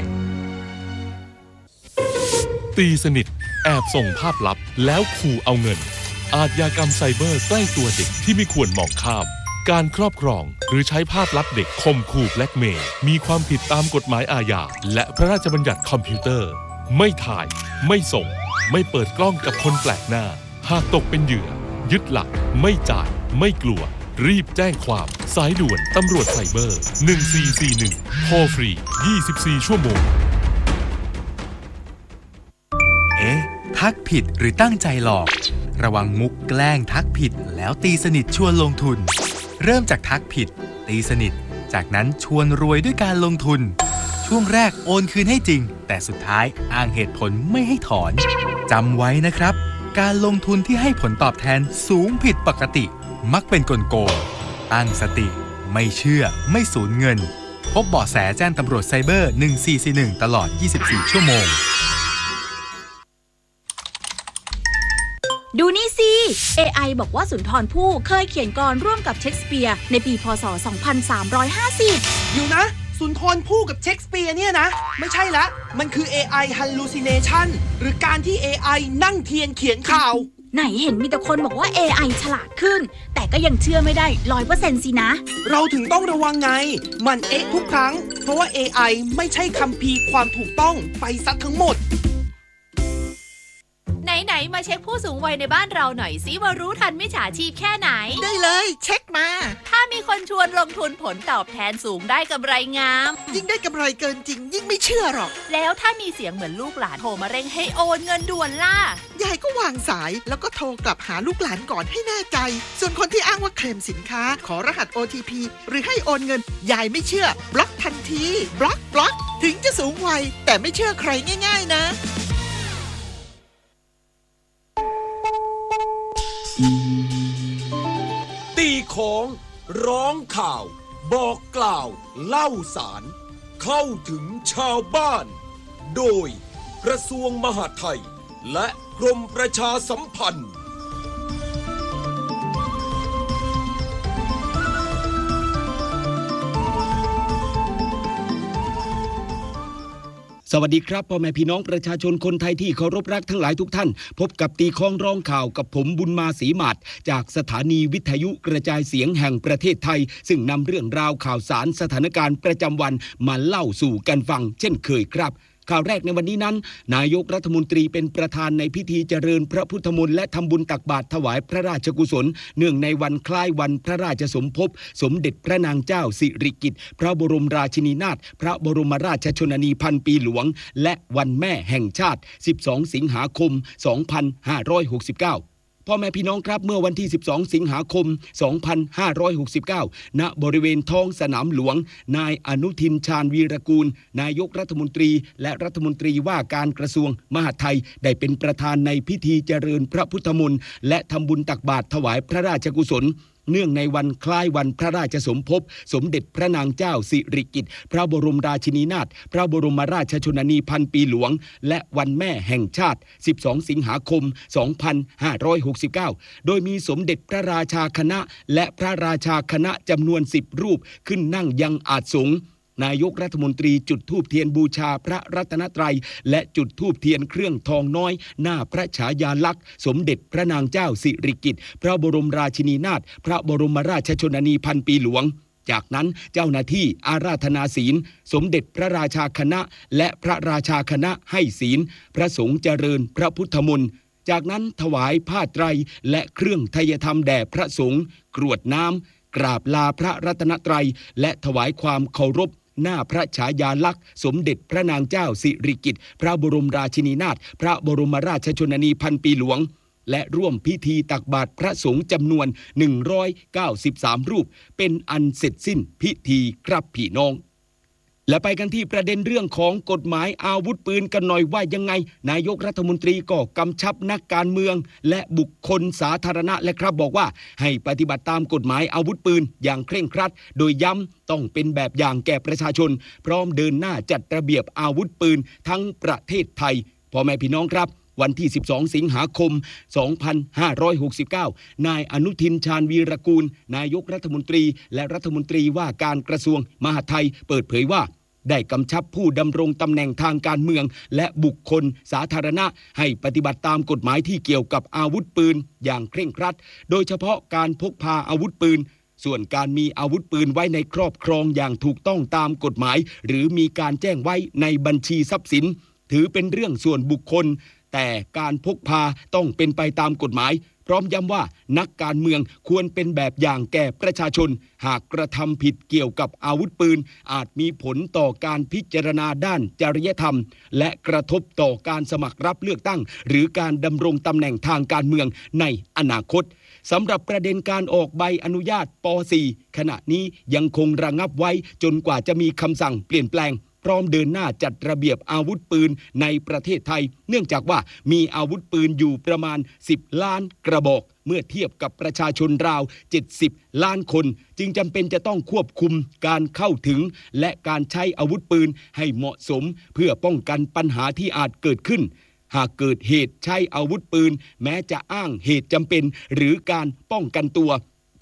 S4: ตีสนิทแอบส่งภาพลับแล้วขู่เอาเงินอาชญากรรมไซเบอร์ใกล้ตัวเด็กที่ไม่ควรมองข้ามการครอบครองหรือใช้ภาพลับเด็กข่มขู่แบล็กเมย์มีความผิดตามกฎหมายอาญาและพระราชบัญญัติคอมพิวเตอร์ไม่ถ่ายไม่ส่งไม่เปิดกล้องกับคนแปลกหน้าหากตกเป็นเหยื่อยึดหลักไม่จ่ายไม่กลัวรีบแจ้งความสายด่วนตำรวจไซเบอร์1441โทรฟรี24ชั่วโมง
S3: ทักผิดหรือตั้งใจหลอกระวังมุกแกล้งทักผิดแล้วตีสนิทชวนลงทุนเริ่มจากทักผิดตีสนิทจากนั้นชวนรวยด้วยการลงทุนช่วงแรกโอนคืนให้จริงแต่สุดท้ายอ้างเหตุผลไม่ให้ถอนจำไว้นะครับการลงทุนที่ให้ผลตอบแทนสูงผิดปกติมักเป็นกลโกงตั้งสติไม่เชื่อไม่สูญเงินพบเบาะแสแจ้งตำรวจไซเบอร์1441ตลอด24ชั่วโมง
S5: ดูนี่สิ AI บอกว่าสุนทรภู่เคยเขียนกลอนร่วมกับเชคสเปียร์ในปีพ.ศ. 2350
S6: อยู่นะสุนทรภู่กับเชคสเปียร์เนี่ยนะไม่ใช่ละมันคือ AI hallucination หรือการที่ AI นั่งเทียนเขียนข่าว
S5: ไหนเห็นมีแต่คนบอกว่า AI ฉลาดขึ้นแต่ก็ยังเชื่อไม่ได้ 100% สินะ
S6: เราถึงต้องระวังไงมันทุกครั้งเพราะว่า AI ไม่ใช่คัมภีร์ความถูกต้องไปซะทั้งหมด
S7: ไหนมาเช็คผู้สูงวัยในบ้านเราหน่อยสิว่ารู้ทันมิจฉาชีพแค่ไหน
S8: ได้เลยเช็คมา
S7: ถ้ามีคนชวนลงทุนผลตอบแทนสูงได้กำไรงาม
S8: ยิ่งได้กำไรเกินจริงยิ่งไม่เชื่อหรอก
S7: แล้วถ้ามีเสียงเหมือนลูกหลานโทรมาเร่งให้โอนเงินด่วนล่ะ
S8: ยายก็วางสายแล้วก็โทรกลับหาลูกหลานก่อนให้แน่ใจส่วนคนที่อ้างว่าเคลมสินค้าขอรหัส OTP หรือให้โอนเงินยายไม่เชื่อบล็อกทันทีบล็อกถึงจะสูงวัยแต่ไม่เชื่อใครง่ายๆนะ
S9: ตีของร้องข่าวบอกกล่าวเล่าสารเข้าถึงชาวบ้านโดยกระทรวงมหาดไทยและกรมประชาสัมพันธ์
S10: สวัสดีครับพ่อแม่พี่น้องประชาชนคนไทยที่เคารพรักทั้งหลายทุกท่านพบกับตีข้องร้องข่าวกับผมบุญมาศรีหมาดจากสถานีวิทยุกระจายเสียงแห่งประเทศไทยซึ่งนำเรื่องราวข่าวสารสถานการณ์ประจำวันมาเล่าสู่กันฟังเช่นเคยครับข่าวแรกในวันนี้นั้นนายกรัฐมนตรีเป็นประธานในพิธีเจริญพระพุทธมนต์และทำบุญตักบาตรถวายพระราชกุศลเนื่องในวันคล้ายวันพระราชสมภพสมเด็จพระนางเจ้าสิริกิติ์พระบรมราชินีนาถพระบรมราชชนนีพันปีหลวงและวันแม่แห่งชาติ12สิงหาคม2569พ่อแม่พี่น้องครับเมื่อวันที่12สิงหาคม2569ณบริเวณท้องสนามหลวงนายอนุทินชาญวีรกูลนายกรัฐมนตรีและรัฐมนตรีว่าการกระทรวงมหาดไทยได้เป็นประธานในพิธีเจริญพระพุทธมนต์และทำบุญตักบาตรถวายพระราชกุศลเนื่องในวันคล้ายวันพระราชสมภพสมเด็จพระนางเจ้าสิริกิติ์พระบรมราชินีนาถพระบรมราชชนนีพันปีหลวงและวันแม่แห่งชาติ12สิงหาคม2569โดยมีสมเด็จพระราชาคณะและพระราชาคณะจำนวน10รูปขึ้นนั่งยังอาสงฆ์นายกรัฐมนตรีจุดธูปเทียนบูชาพระรัตนตรัยและจุดธูปเทียนเครื่องทองน้อยหน้าพระฉายาลักษณ์สมเด็จพระนางเจ้าสิริกิติ์พระบรมราชินีนาถพระบรมราชชนนีพันปีหลวงจากนั้นเจ้าหน้าที่อาราธนาศีลสมเด็จพระราชาคณะและพระราชาคณะให้ศีลพระสงฆ์เจริญพระพุทธมนต์จากนั้นถวายผ้าไตรและเครื่องไทยธรรมแด่พระสงฆ์กรวดน้ำกราบลาพระรัตนตรัยและถวายความเคารพหน้าพระฉายาลักษณ์สมเด็จพระนางเจ้าสิริกิติ์พระบรมราชินีนาถพระบรมราชชนนีพันปีหลวงและร่วมพิธีตักบาตรพระสงฆ์จำนวน193รูปเป็นอันเสร็จสิ้นพิธีครับพี่น้องและไปกันที่ประเด็นเรื่องของกฎหมายอาวุธปืนกันหน่อยว่ายังไงนายกรัฐมนตรีก็กำชับนักการเมืองและบุคคลสาธารณะและครับบอกว่าให้ปฏิบัติตามกฎหมายอาวุธปืนอย่างเคร่งครัดโดยย้ำต้องเป็นแบบอย่างแก่ประชาชนพร้อมเดินหน้าจัดระเบียบอาวุธปืนทั้งประเทศไทยพ่อแม่พี่น้องครับวันที่12สิงหาคม2569นายอนุทินชาญวีรกูลนายกรัฐมนตรีและรัฐมนตรีว่าการกระทรวงมหาดไทยเปิดเผยว่าได้กำชับผู้ดำรงตำแหน่งทางการเมืองและบุคคลสาธารณะให้ปฏิบัติตามกฎหมายที่เกี่ยวกับอาวุธปืนอย่างเคร่งครัดโดยเฉพาะการพกพาอาวุธปืนส่วนการมีอาวุธปืนไว้ในครอบครองอย่างถูกต้องตามกฎหมายหรือมีการแจ้งไว้ในบัญชีทรัพย์สินถือเป็นเรื่องส่วนบุคคลแต่การพกพาต้องเป็นไปตามกฎหมายพร้อมย้ำว่านักการเมืองควรเป็นแบบอย่างแก่ประชาชนหากกระทำผิดเกี่ยวกับอาวุธปืนอาจมีผลต่อการพิจารณาด้านจริยธรรมและกระทบต่อการสมัครรับเลือกตั้งหรือการดำรงตำแหน่งทางการเมืองในอนาคตสำหรับประเด็นการออกใบอนุญาตป .4 ขณะนี้ยังคงระงับไว้จนกว่าจะมีคำสั่งเปลี่ยนแปลงพร้อมเดินหน้าจัดระเบียบอาวุธปืนในประเทศไทยเนื่องจากว่ามีอาวุธปืนอยู่ประมาณ10ล้านกระบอกเมื่อเทียบกับประชาชนราว70ล้านคนจึงจำเป็นจะต้องควบคุมการเข้าถึงและการใช้อาวุธปืนให้เหมาะสมเพื่อป้องกันปัญหาที่อาจเกิดขึ้นหากเกิดเหตุใช้อาวุธปืนแม้จะอ้างเหตุจำเป็นหรือการป้องกันตัวผ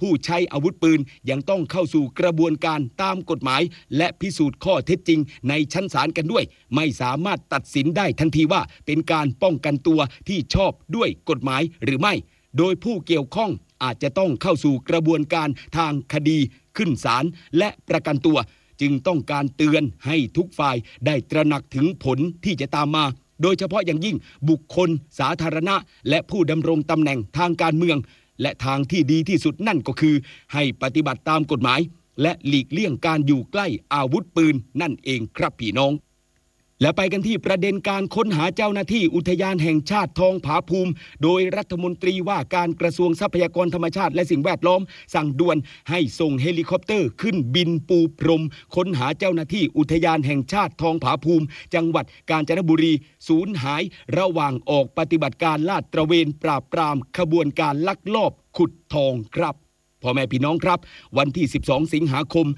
S10: ผู้ใช้อาวุธปืนยังต้องเข้าสู่กระบวนการตามกฎหมายและพิสูจน์ข้อเท็จจริงในชั้นศาลกันด้วยไม่สามารถตัดสินได้ทันทีว่าเป็นการป้องกันตัวที่ชอบด้วยกฎหมายหรือไม่โดยผู้เกี่ยวข้องอาจจะต้องเข้าสู่กระบวนการทางคดีขึ้นศาลและประกันตัวจึงต้องการเตือนให้ทุกฝ่ายได้ตระหนักถึงผลที่จะตามมาโดยเฉพาะอย่างยิ่งบุคคลสาธารณะและผู้ดำรงตำแหน่งทางการเมืองและทางที่ดีที่สุดนั่นก็คือให้ปฏิบัติตามกฎหมายและหลีกเลี่ยงการอยู่ใกล้อาวุธปืนนั่นเองครับพี่น้องและไปกันที่ประเด็นการค้นหาเจ้าหน้าที่อุทยานแห่งชาติทองผาภูมิโดยรัฐมนตรีว่าการกระทรวงทรัพยากรธรรมชาติและสิ่งแวดล้อมสั่งด่วนให้ส่งเฮลิคอปเตอร์ขึ้นบินปูพรมค้นหาเจ้าหน้าที่อุทยานแห่งชาติทองผาภูมิจังหวัดกาญจนบุรีสูญหายระหว่างออกปฏิบัติการลาดตระเวนปราบปรามขบวนการลักลอบขุดทองครับพ่อแม่พี่น้องครับวันที่12สิงหาคม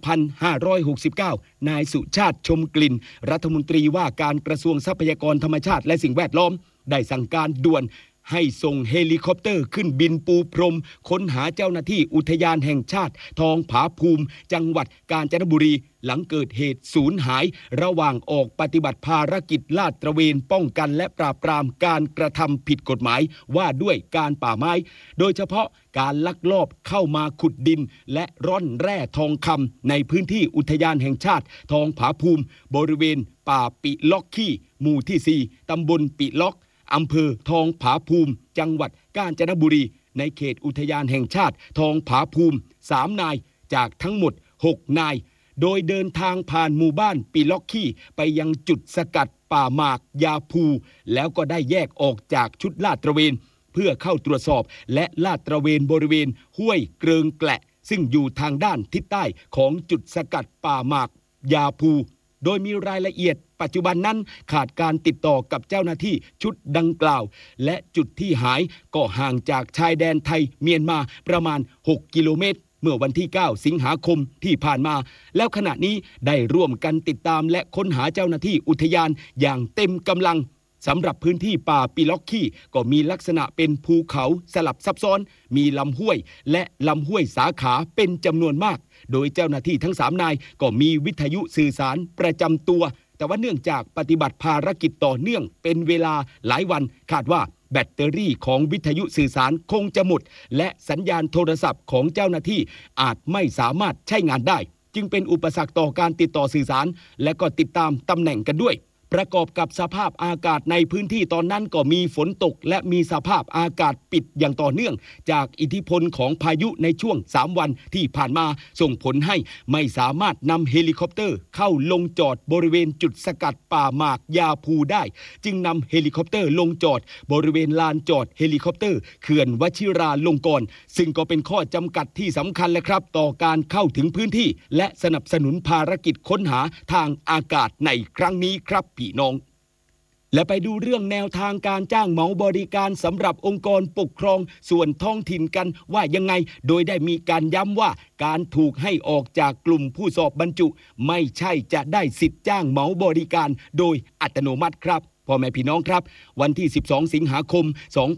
S10: 2569นายสุชาติชมกลิ่นรัฐมนตรีว่าการกระทรวงทรัพยากรธรรมชาติและสิ่งแวดล้อมได้สั่งการด่วนให้ส่งเฮลิคอปเตอร์ขึ้นบินปูพรมค้นหาเจ้าหน้าที่อุทยานแห่งชาติทองผาภูมิจังหวัดกาญจนบุรีหลังเกิดเหตุสูญหายระหว่างออกปฏิบัติภารกิจลาดตระเวนป้องกันและปราบปรามการกระทำผิดกฎหมายว่าด้วยการป่าไม้โดยเฉพาะการลักลอบเข้ามาขุดดินและร่อนแร่ทองคำในพื้นที่อุทยานแห่งชาติทองผาภูมิบริเวณป่าปิล็อกขี้หมู่ที่4ตำบลปิล็อกอำเภอทองผาภูมิจังหวัดกาญจนบุรีในเขตอุทยานแห่งชาติทองผาภูมิ3นายจากทั้งหมด6นายโดยเดินทางผ่านหมู่บ้านปิล็อกขี้ไปยังจุดสกัดป่าหมากยาภูแล้วก็ได้แยกออกจากชุดลาดตระเวนเพื่อเข้าตรวจสอบและลาดตระเวนบริเวณห้วยเกริงแกละซึ่งอยู่ทางด้านทิศใต้ของจุดสกัดป่าหมากยาภูโดยมีรายละเอียดปัจจุบันนั้นขาดการติดต่อกับเจ้าหน้าที่ชุดดังกล่าวและจุดที่หายก็ห่างจากชายแดนไทยเมียนมาประมาณ6กิโลเมตรเมื่อวันที่9สิงหาคมที่ผ่านมาแล้วขณะนี้ได้ร่วมกันติดตามและค้นหาเจ้าหน้าที่อุทยานอย่างเต็มกำลังสำหรับพื้นที่ป่าปิล็อกขี้ก็มีลักษณะเป็นภูเขาสลับซับซ้อนมีลำห้วยและลำห้วยสาขาเป็นจำนวนมากโดยเจ้าหน้าที่ทั้ง3นายก็มีวิทยุสื่อสารประจำตัวแต่ว่าเนื่องจากปฏิบัติภารกิจต่อเนื่องเป็นเวลาหลายวันคาดว่าแบตเตอรี่ของวิทยุสื่อสารคงจะหมดและสัญญาณโทรศัพท์ของเจ้าหน้าที่อาจไม่สามารถใช้งานได้จึงเป็นอุปสรรคต่อการติดต่อสื่อสารและก็ติดตามตำแหน่งกันด้วยประกอบกับสภาพอากาศในพื้นที่ตอนนั้นก็มีฝนตกและมีสภาพอากาศปิดอย่างต่อเนื่องจากอิทธิพลของพายุในช่วง3วันที่ผ่านมาส่งผลให้ไม่สามารถนำเฮลิคอปเตอร์เข้าลงจอดบริเวณจุดสกัดป่าหมากยาภูได้จึงนำเฮลิคอปเตอร์ลงจอดบริเวณลานจอดเฮลิคอปเตอร์เขื่อนวชิราลงกรณ์ซึ่งก็เป็นข้อจำกัดที่สำคัญและครับต่อการเข้าถึงพื้นที่และสนับสนุนภารกิจค้นหาทางอากาศในครั้งนี้ครับพี่น้องและไปดูเรื่องแนวทางการจ้างเหมาบริการสำหรับองค์กรปกครองส่วนท้องถิ่นกันว่ายังไงโดยได้มีการย้ำว่าการถูกให้ออกจากกลุ่มผู้สอบบรรจุไม่ใช่จะได้สิทธิ์จ้างเหมาบริการโดยอัตโนมัติครับพ่อแม่พี่น้องครับวันที่12สิงหาคม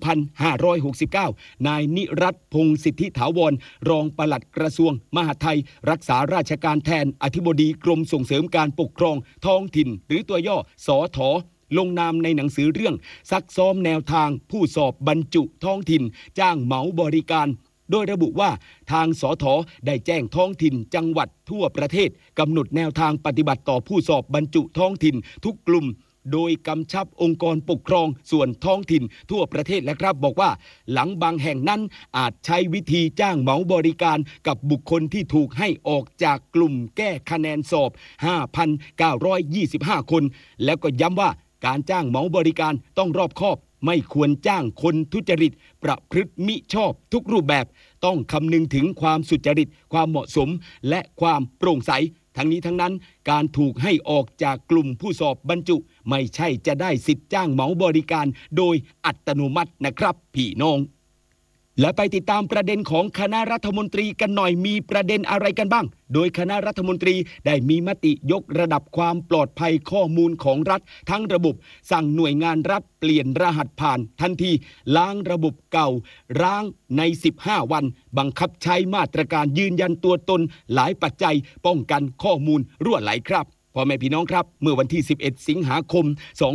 S10: 2569นายนิรัตน์พงษ์สิทธิถาวรรองปลัดกระทรวงมหาดไทยรักษาราชการแทนอธิบดีกรมส่งเสริมการปกครองท้องถิ่นหรือตัวย่อสถ.ลงนามในหนังสือเรื่องซักซ้อมแนวทางผู้สอบบรรจุท้องถิ่นจ้างเหมาบริการโดยระบุว่าทางสถ.ได้แจ้งท้องถิ่นจังหวัดทั่วประเทศกำหนดแนวทางปฏิบัติต่อผู้สอบบรรจุท้องถิ่นทุกกลุ่มโดยกำชับองค์กรปกครองส่วนท้องถิ่นทั่วประเทศและครับบอกว่าหลังบางแห่งนั้นอาจใช้วิธีจ้างเหมาบริการกับบุคคลที่ถูกให้ออกจากกลุ่มแก้คะแนนสอบ 5,925 คนแล้วก็ย้ำว่าการจ้างเหมาบริการต้องรอบคอบไม่ควรจ้างคนทุจริตประพฤติมิชอบทุกรูปแบบต้องคำนึงถึงความสุจริตความเหมาะสมและความโปร่งใสทั้งนี้ทั้งนั้นการถูกให้ออกจากกลุ่มผู้สอบบรรจุไม่ใช่จะได้สิทธิ์จ้างเหมาบริการโดยอัตโนมัตินะครับพี่น้องและไปติดตามประเด็นของคณะรัฐมนตรีกันหน่อยมีประเด็นอะไรกันบ้างโดยคณะรัฐมนตรีได้มีมติยกระดับความปลอดภัยข้อมูลของรัฐทั้งระบบสั่งหน่วยงานรัฐเปลี่ยนรหัสผ่านทันทีล้างระบบเก่าร้างใน15วันบังคับใช้มาตรการยืนยันตัวตนหลายปัจจัยป้องกันข้อมูลรั่วไหลครับพ่อแม่พี่น้องครับเมื่อวันที่11สิงหาคม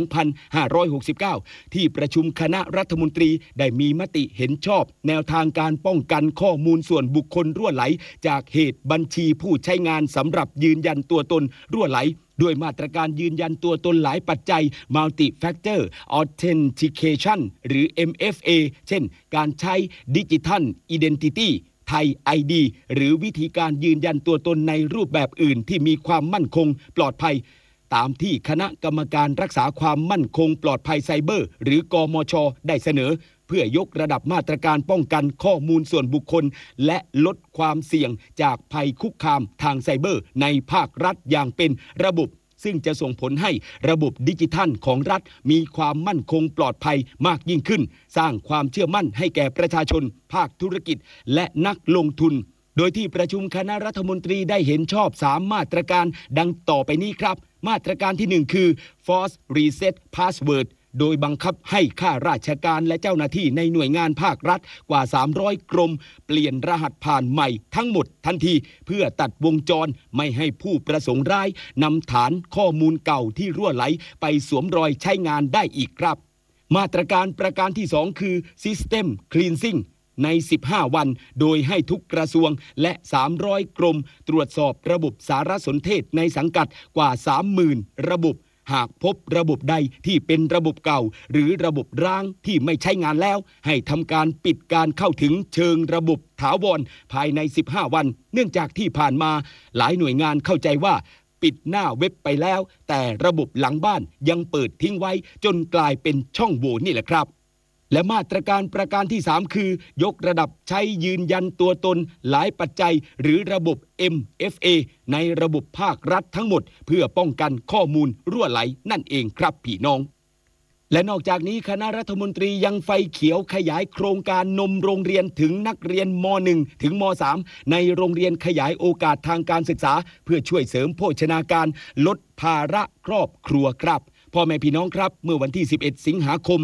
S10: 2569ที่ประชุมคณะรัฐมนตรีได้มีมติเห็นชอบแนวทางการป้องกันข้อมูลส่วนบุคคลรั่วไหลจากเหตุบัญชีผู้ใช้งานสำหรับยืนยันตัวตนรั่วไหลด้วยมาตรการยืนยันตัวตนหลายปัจจัย Multi Factor Authentication หรือ MFA เช่นการใช้ Digital Identityไทย ID หรือวิธีการยืนยันตัวตนในรูปแบบอื่นที่มีความมั่นคงปลอดภัยตามที่คณะกรรมการรักษาความมั่นคงปลอดภัยไซเบอร์หรือกมช.ได้เสนอเพื่อยกระดับมาตรการป้องกันข้อมูลส่วนบุคคลและลดความเสี่ยงจากภัยคุกคามทางไซเบอร์ในภาครัฐอย่างเป็นระบบซึ่งจะส่งผลให้ระบบดิจิทัลของรัฐมีความมั่นคงปลอดภัยมากยิ่งขึ้นสร้างความเชื่อมั่นให้แก่ประชาชนภาคธุรกิจและนักลงทุนโดยที่ประชุมคณะรัฐมนตรีได้เห็นชอบ3มาตรการดังต่อไปนี้ครับมาตรการที่1คือ Force Reset Passwordโดยบังคับให้ข้าราชการและเจ้าหน้าที่ในหน่วยงานภาครัฐกว่า300กรมเปลี่ยนรหัสผ่านใหม่ทั้งหมดทันทีเพื่อตัดวงจรไม่ให้ผู้ประสงค์ร้ายนำฐานข้อมูลเก่าที่รั่วไหลไปสวมรอยใช้งานได้อีกครับมาตรการประการที่2คือ System Cleansing ใน15วันโดยให้ทุกกระทรวงและ300กรมตรวจสอบระบบสารสนเทศในสังกัดกว่า 30,000 ระบบหากพบระบบใดที่เป็นระบบเก่าหรือระบบร้างที่ไม่ใช้งานแล้วให้ทำการปิดการเข้าถึงเชิงระบบถาวรภายใน15วันเนื่องจากที่ผ่านมาหลายหน่วยงานเข้าใจว่าปิดหน้าเว็บไปแล้วแต่ระบบหลังบ้านยังเปิดทิ้งไว้จนกลายเป็นช่องโหว่นี่แหละครับและมาตรการประการที่3คือยกระดับใช้ยืนยันตัวตนหลายปัจจัยหรือระบบ MFA ในระบบภาครัฐทั้งหมดเพื่อป้องกันข้อมูลรั่วไหลนั่นเองครับพี่น้องและนอกจากนี้คณะรัฐมนตรียังไฟเขียวขยายโครงการนมโรงเรียนถึงนักเรียนม.1 ถึงม.3 ในโรงเรียนขยายโอกาสทางการศึกษาเพื่อช่วยเสริมโภชนาการลดภาระครอบครัวครับพ่อแม่พี่น้องครับเมื่อวันที่11สิงหาคม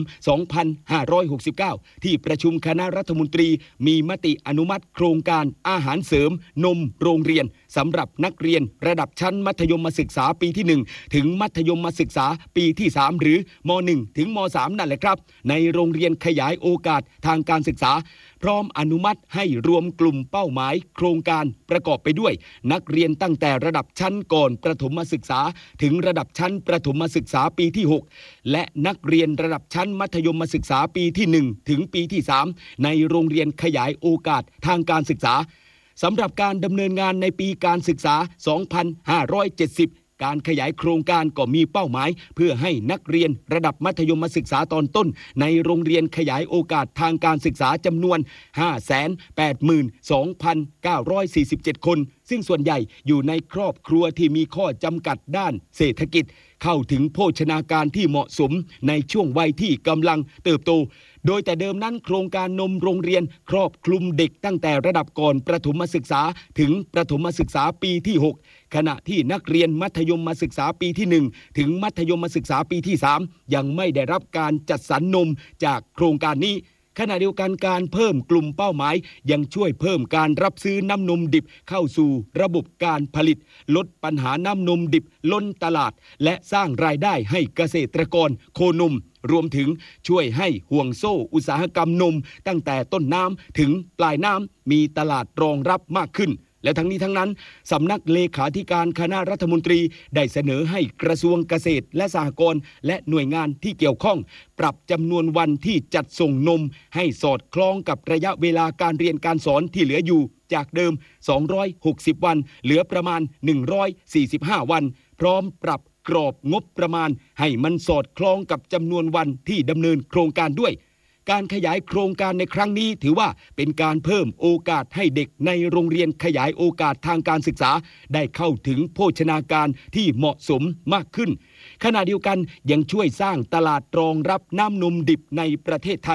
S10: 2569ที่ประชุมคณะรัฐมนตรีมีมติอนุมัติโครงการอาหารเสริมนมโรงเรียนสำหรับนักเรียนระดับชั้นมัธยมศึกษาปีที่1ถึงมัธยมศึกษาปีที่3หรือม.1 ถึงม.3 นั่นแหละครับในโรงเรียนขยายโอกาสทางการศึกษาพร้อมอนุมัติให้รวมกลุ่มเป้าหมายโครงการประกอบไปด้วยนักเรียนตั้งแต่ระดับชั้นก่อนประถมศึกษาถึงระดับชั้นประถมศึกษาปีที่6และนักเรียนระดับชั้นมัธยมศึกษาปีที่1ถึงปีที่3ในโรงเรียนขยายโอกาสทางการศึกษาสำหรับการดำเนินงานในปีการศึกษา2570การขยายโครงการก็มีเป้าหมายเพื่อให้นักเรียนระดับมัธยมศึกษาตอนต้นในโรงเรียนขยายโอกาสทางการศึกษาจำนวน 582,947 คนซึ่งส่วนใหญ่อยู่ในครอบครัวที่มีข้อจำกัดด้านเศรษฐกิจเข้าถึงโภชนาการที่เหมาะสมในช่วงวัยที่กำลังเติบโตโดยแต่เดิมนั้นโครงการนมโรงเรียนครอบคลุมเด็กตั้งแต่ระดับก่อนประถมศึกษาถึงประถมศึกษาปีที่6ขณะที่นักเรียนมัธยมศึกษาปีที่1ถึงมัธยมศึกษาปีที่3ยังไม่ได้รับการจัดสรรนมจากโครงการนี้ขณะเดียวกันการเพิ่มกลุ่มเป้าหมายยังช่วยเพิ่มการรับซื้อน้ำนมดิบเข้าสู่ระบบการผลิตลดปัญหาน้ำนมดิบล้นตลาดและสร้างรายได้ให้เกษตรกรโคนมรวมถึงช่วยให้ห่วงโซ่อุตสาหกรรมนมตั้งแต่ต้นน้ำถึงปลายน้ำมีตลาดรองรับมากขึ้นและทั้งนี้ทั้งนั้นสำนักเลขาธิการคณะรัฐมนตรีได้เสนอให้กระทรวงเกษตรและสหกรณ์และหน่วยงานที่เกี่ยวข้องปรับจำนวนวันที่จัดส่งนมให้สอดคล้องกับระยะเวลาการเรียนการสอนที่เหลืออยู่จากเดิม260วันเหลือประมาณ145วันพร้อมปรับกรอบงบประมาณให้มันสอดคล้องกับจำนวนวันที่ดำเนินโครงการด้วยการขยายโครงการในครั้งนี้ถือว่าเป็นการเพิ่มโอกาสให้เด็กในโรงเรียนขยายโอกาสทางการศึกษาได้เข้าถึงโภชนาการที่เหมาะสมมากขึ้นขณะเดียวกันยังช่วยสร้างตลาดรองรับน้ำนมดิบในประเทศไทย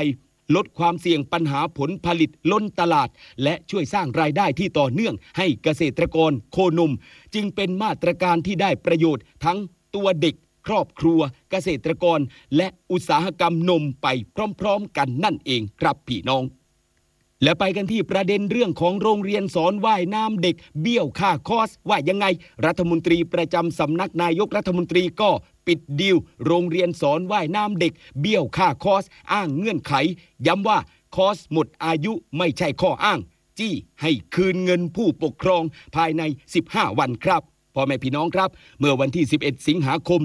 S10: ลดความเสี่ยงปัญหาผลผลิตล้นตลาดและช่วยสร้างรายได้ที่ต่อเนื่องให้เกษตรกรโคนมจึงเป็นมาตรการที่ได้ประโยชน์ทั้งตัวเด็กครอบครัวเกษตรกรและอุตสาหกรรมนมไปพร้อมๆกันนั่นเองครับพี่น้องและไปกันที่ประเด็นเรื่องของโรงเรียนสอนว่ายน้ำเด็กเบี้ยวค่าคอร์สว่ายังไงรัฐมนตรีประจำสำนักนายกรัฐมนตรีก็ปิดดีลโรงเรียนสอนว่ายน้ำเด็กเบี้ยวค่าคอร์สอ้างเงื่อนไขย้ำว่าคอร์สหมดอายุไม่ใช่ข้ออ้างจี้ให้คืนเงินผู้ปกครองภายใน15วันครับพ่อแม่พี่น้องครับเมื่อวันที่11สิงหาคม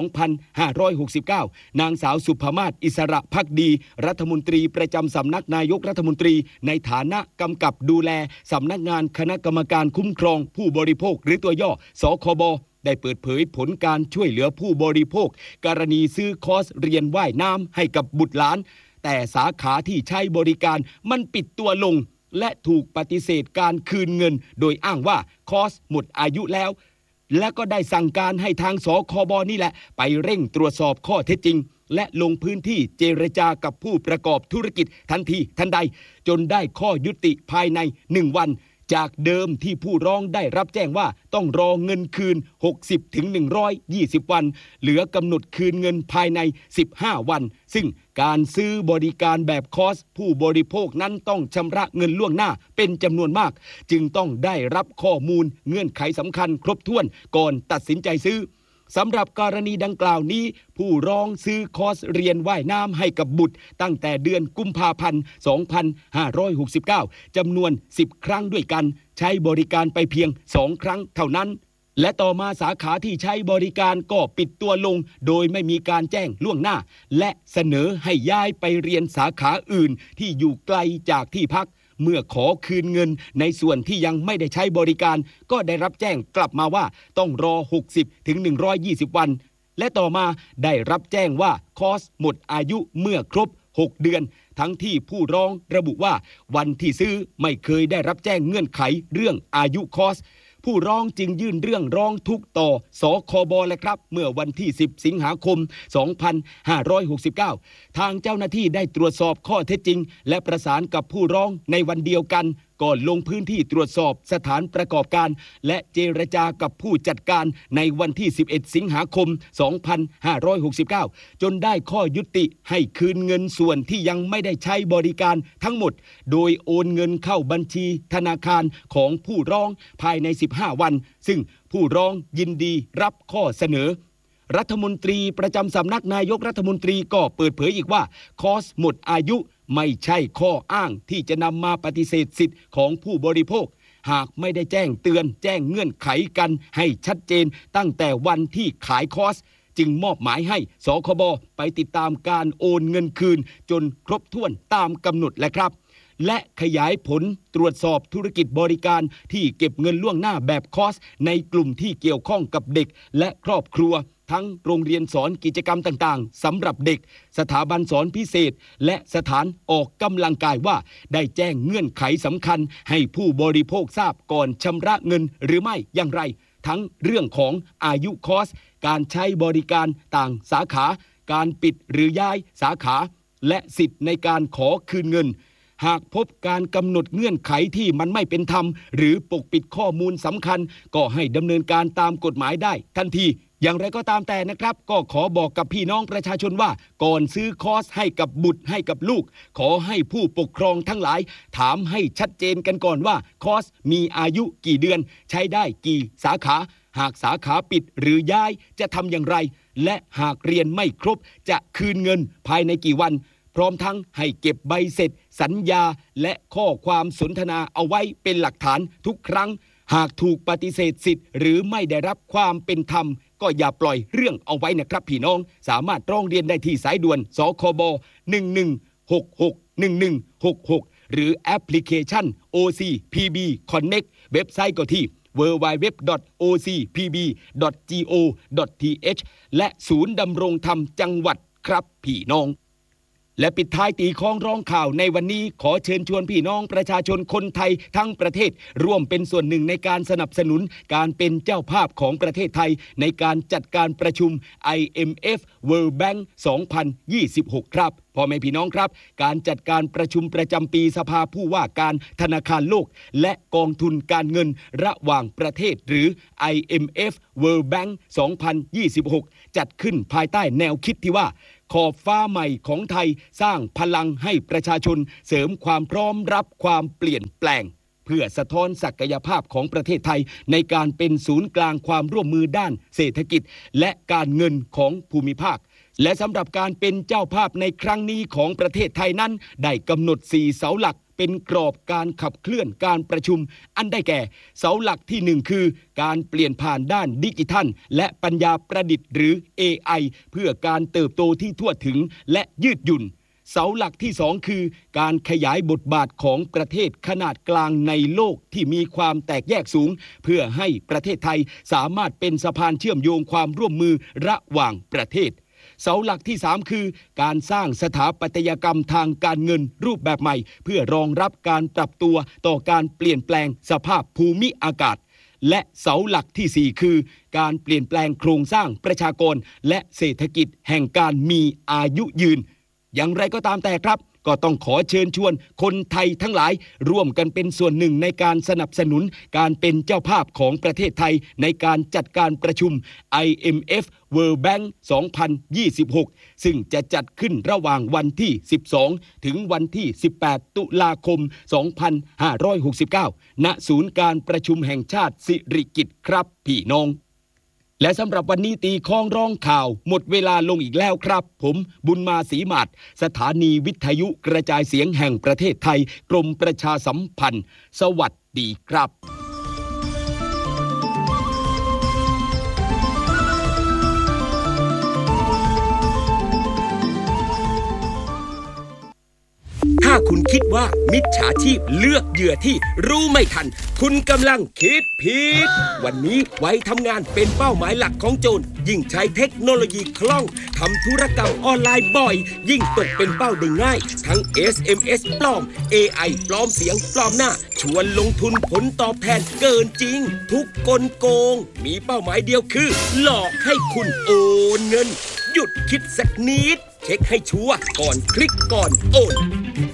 S10: 2569นางสาวสุภมาศอิสระภักดีรัฐมนตรีประจำสำนักนายกรัฐมนตรีในฐานะกำกับดูแลสำนักงานคณะกรรมการคุ้มครองผู้บริโภคหรือตัวย่อสคบได้เปิดเผยผลการช่วยเหลือผู้บริโภคกรณีซื้อคอร์สเรียนว่ายน้ำให้กับบุตรหลานแต่สาขาที่ใช้บริการมันปิดตัวลงและถูกปฏิเสธการคืนเงินโดยอ้างว่าคอร์สหมดอายุแล้วและก็ได้สั่งการให้ทางสคบนี่แหละไปเร่งตรวจสอบข้อเท็จจริงและลงพื้นที่เจรจากับผู้ประกอบธุรกิจทันทีทันใดจนได้ข้อยุติภายใน1วันจากเดิมที่ผู้ร้องได้รับแจ้งว่าต้องรอเงินคืน 60-120 วันเหลือกำหนดคืนเงินภายใน15วันซึ่งการซื้อบริการแบบคอร์สผู้บริโภคนั้นต้องชำระเงินล่วงหน้าเป็นจำนวนมากจึงต้องได้รับข้อมูลเงื่อนไขสำคัญครบถ้วนก่อนตัดสินใจซื้อสำหรับกรณีดังกล่าวนี้ผู้ร้องซื้อคอร์สเรียนว่ายน้ำให้กับบุตรตั้งแต่เดือนกุมภาพันธ์ 2569 จำนวน10ครั้งด้วยกันใช้บริการไปเพียง2ครั้งเท่านั้นและต่อมาสาขาที่ใช้บริการก็ปิดตัวลงโดยไม่มีการแจ้งล่วงหน้าและเสนอให้ย้ายไปเรียนสาขาอื่นที่อยู่ไกลจากที่พักเมื่อขอคืนเงินในส่วนที่ยังไม่ได้ใช้บริการก็ได้รับแจ้งกลับมาว่าต้องรอ 60-120 วันและต่อมาได้รับแจ้งว่าคอร์สหมดอายุเมื่อครบ6เดือนทั้งที่ผู้ร้องระบุว่าวันที่ซื้อไม่เคยได้รับแจ้งเงื่อนไขเรื่องอายุคอร์สผู้ร้องจึงยื่นเรื่องร้องทุกข์ต่อสคบเลยครับเมื่อวันที่10สิงหาคม2569ทางเจ้าหน้าที่ได้ตรวจสอบข้อเท็จจริงและประสานกับผู้ร้องในวันเดียวกันก่อนลงพื้นที่ตรวจสอบสถานประกอบการและเจรจากับผู้จัดการในวันที่11สิงหาคม2569จนได้ข้อยุติให้คืนเงินส่วนที่ยังไม่ได้ใช้บริการทั้งหมดโดยโอนเงินเข้าบัญชีธนาคารของผู้ร้องภายใน15วันซึ่งผู้ร้องยินดีรับข้อเสนอรัฐมนตรีประจำสำนักนายกรัฐมนตรีก็เปิดเผยอีกว่าคอร์สหมดอายุไม่ใช่ข้ออ้างที่จะนำมาปฏิเสธสิทธิ์ของผู้บริโภคหากไม่ได้แจ้งเตือนแจ้งเงื่อนไขกันให้ชัดเจนตั้งแต่วันที่ขายคอร์สจึงมอบหมายให้สคบไปติดตามการโอนเงินคืนจนครบถ้วนตามกำหนดแหละครับและขยายผลตรวจสอบธุรกิจบริการที่เก็บเงินล่วงหน้าแบบคอร์สในกลุ่มที่เกี่ยวข้องกับเด็กและครอบครัวทั้งโรงเรียนสอนกิจกรรมต่างๆสำหรับเด็กสถาบันสอนพิเศษและสถานออกกำลังกายว่าได้แจ้งเงื่อนไขสำคัญให้ผู้บริโภคทราบก่อนชำระเงินหรือไม่อย่างไรทั้งเรื่องของอายุคอร์สการใช้บริการต่างสาขาการปิดหรือย้ายสาขาและสิทธิ์ในการขอคืนเงินหากพบการกำหนดเงื่อนไขที่มันไม่เป็นธรรมหรือปกปิดข้อมูลสำคัญก็ให้ดำเนินการตามกฎหมายได้ทันทีอย่างไรก็ตามแต่นะครับก็ขอบอกกับพี่น้องประชาชนว่าก่อนซื้อคอร์สให้กับบุตรให้กับลูกขอให้ผู้ปกครองทั้งหลายถามให้ชัดเจนกันก่อนว่าคอร์สมีอายุกี่เดือนใช้ได้กี่สาขาหากสาขาปิดหรือย้ายจะทำอย่างไรและหากเรียนไม่ครบจะคืนเงินภายในกี่วันพร้อมทั้งให้เก็บใบเสร็จสัญญาและข้อความสนทนาเอาไว้เป็นหลักฐานทุกครั้งหากถูกปฏิเสธสิทธิ์หรือไม่ได้รับความเป็นธรรมก็อย่าปล่อยเรื่องเอาไว้นะครับพี่น้องสามารถร้องเรียนได้ที่สายด่วนสคบ11661166หรือแอปพลิเคชัน OCPB Connect เว็บไซต์ก็ที่ www.ocpb.go.th และศูนย์ดำรงธรรมจังหวัดครับพี่น้องและปิดท้ายตีคล้องร้องข่าวในวันนี้ขอเชิญชวนพี่น้องประชาชนคนไทยทั้งประเทศร่วมเป็นส่วนหนึ่งในการสนับสนุนการเป็นเจ้าภาพของประเทศไทยในการจัดการประชุม IMF World Bank 2026 ครับพ่อแม่พี่น้องครับการจัดการประชุมประจำปีสภาผู้ว่าการธนาคารโลกและกองทุนการเงินระหว่างประเทศหรือ IMF World Bank 2026 จัดขึ้นภายใต้แนวคิดที่ว่าขอบฟ้าใหม่ของไทยสร้างพลังให้ประชาชนเสริมความพร้อมรับความเปลี่ยนแปลงเพื่อสะท้อนศักยภาพของประเทศไทยในการเป็นศูนย์กลางความร่วมมือด้านเศรษฐกิจและการเงินของภูมิภาคและสำหรับการเป็นเจ้าภาพในครั้งนี้ของประเทศไทยนั้นได้กำหนด4เสาหลักเป็นกรอบการขับเคลื่อนการประชุมอันได้แก่เสาหลักที่1คือการเปลี่ยนผ่านด้านดิจิทัลและปัญญาประดิษฐ์หรือ AI เพื่อการเติบโตที่ทั่วถึงและยืดหยุ่นเสาหลักที่2คือการขยายบทบาทของประเทศขนาดกลางในโลกที่มีความแตกแยกสูงเพื่อให้ประเทศไทยสามารถเป็นสะพานเชื่อมโยงความร่วมมือระหว่างประเทศเสาหลักที่3คือการสร้างสถาปัตยกรรมทางการเงินรูปแบบใหม่เพื่อรองรับการปรับตัวต่อการเปลี่ยนแปลงสภาพภูมิอากาศและเสาหลักที่4คือการเปลี่ยนแปลงโครงสร้างประชากรและเศรษฐกิจแห่งการมีอายุยืนอย่างไรก็ตามแต่ครับก็ต้องขอเชิญชวนคนไทยทั้งหลายร่วมกันเป็นส่วนหนึ่งในการสนับสนุนการเป็นเจ้าภาพของประเทศไทยในการจัดการประชุม IMF World Bank 2026 ซึ่งจะจัดขึ้นระหว่างวันที่ 12 ถึงวันที่ 18 ตุลาคม 2569 ณ ศูนย์การประชุมแห่งชาติสิริกิติ์ครับพี่น้องและสำหรับวันนี้ตีคล้องร้องข่าวหมดเวลาลงอีกแล้วครับผมบุญมาศรีมาศสถานีวิทยุกระจายเสียงแห่งประเทศไทยกรมประชาสัมพันธ์สวัสดีครับ
S11: ถ้าคุณคิดว่ามิจฉาชีพเลือกเหยื่อที่รู้ไม่ทันคุณกำลังคิดผิดวันนี้ไว้ทำงานเป็นเป้าหมายหลักของโจรยิ่งใช้เทคโนโลยีคล่องทำธุรกรรมออนไลน์บ่อยยิ่งตกเป็นเป้าได้ง่ายทั้ง SMS ปลอม AI ปลอมเสียงปลอมหน้าชวนลงทุนผลตอบแทนเกินจริงทุกกลโกงมีเป้าหมายเดียวคือหลอกให้คุณโอนเงินหยุดคิดสักนิดเช็คให้ชัวร์ก่อนคลิกก่อนโอน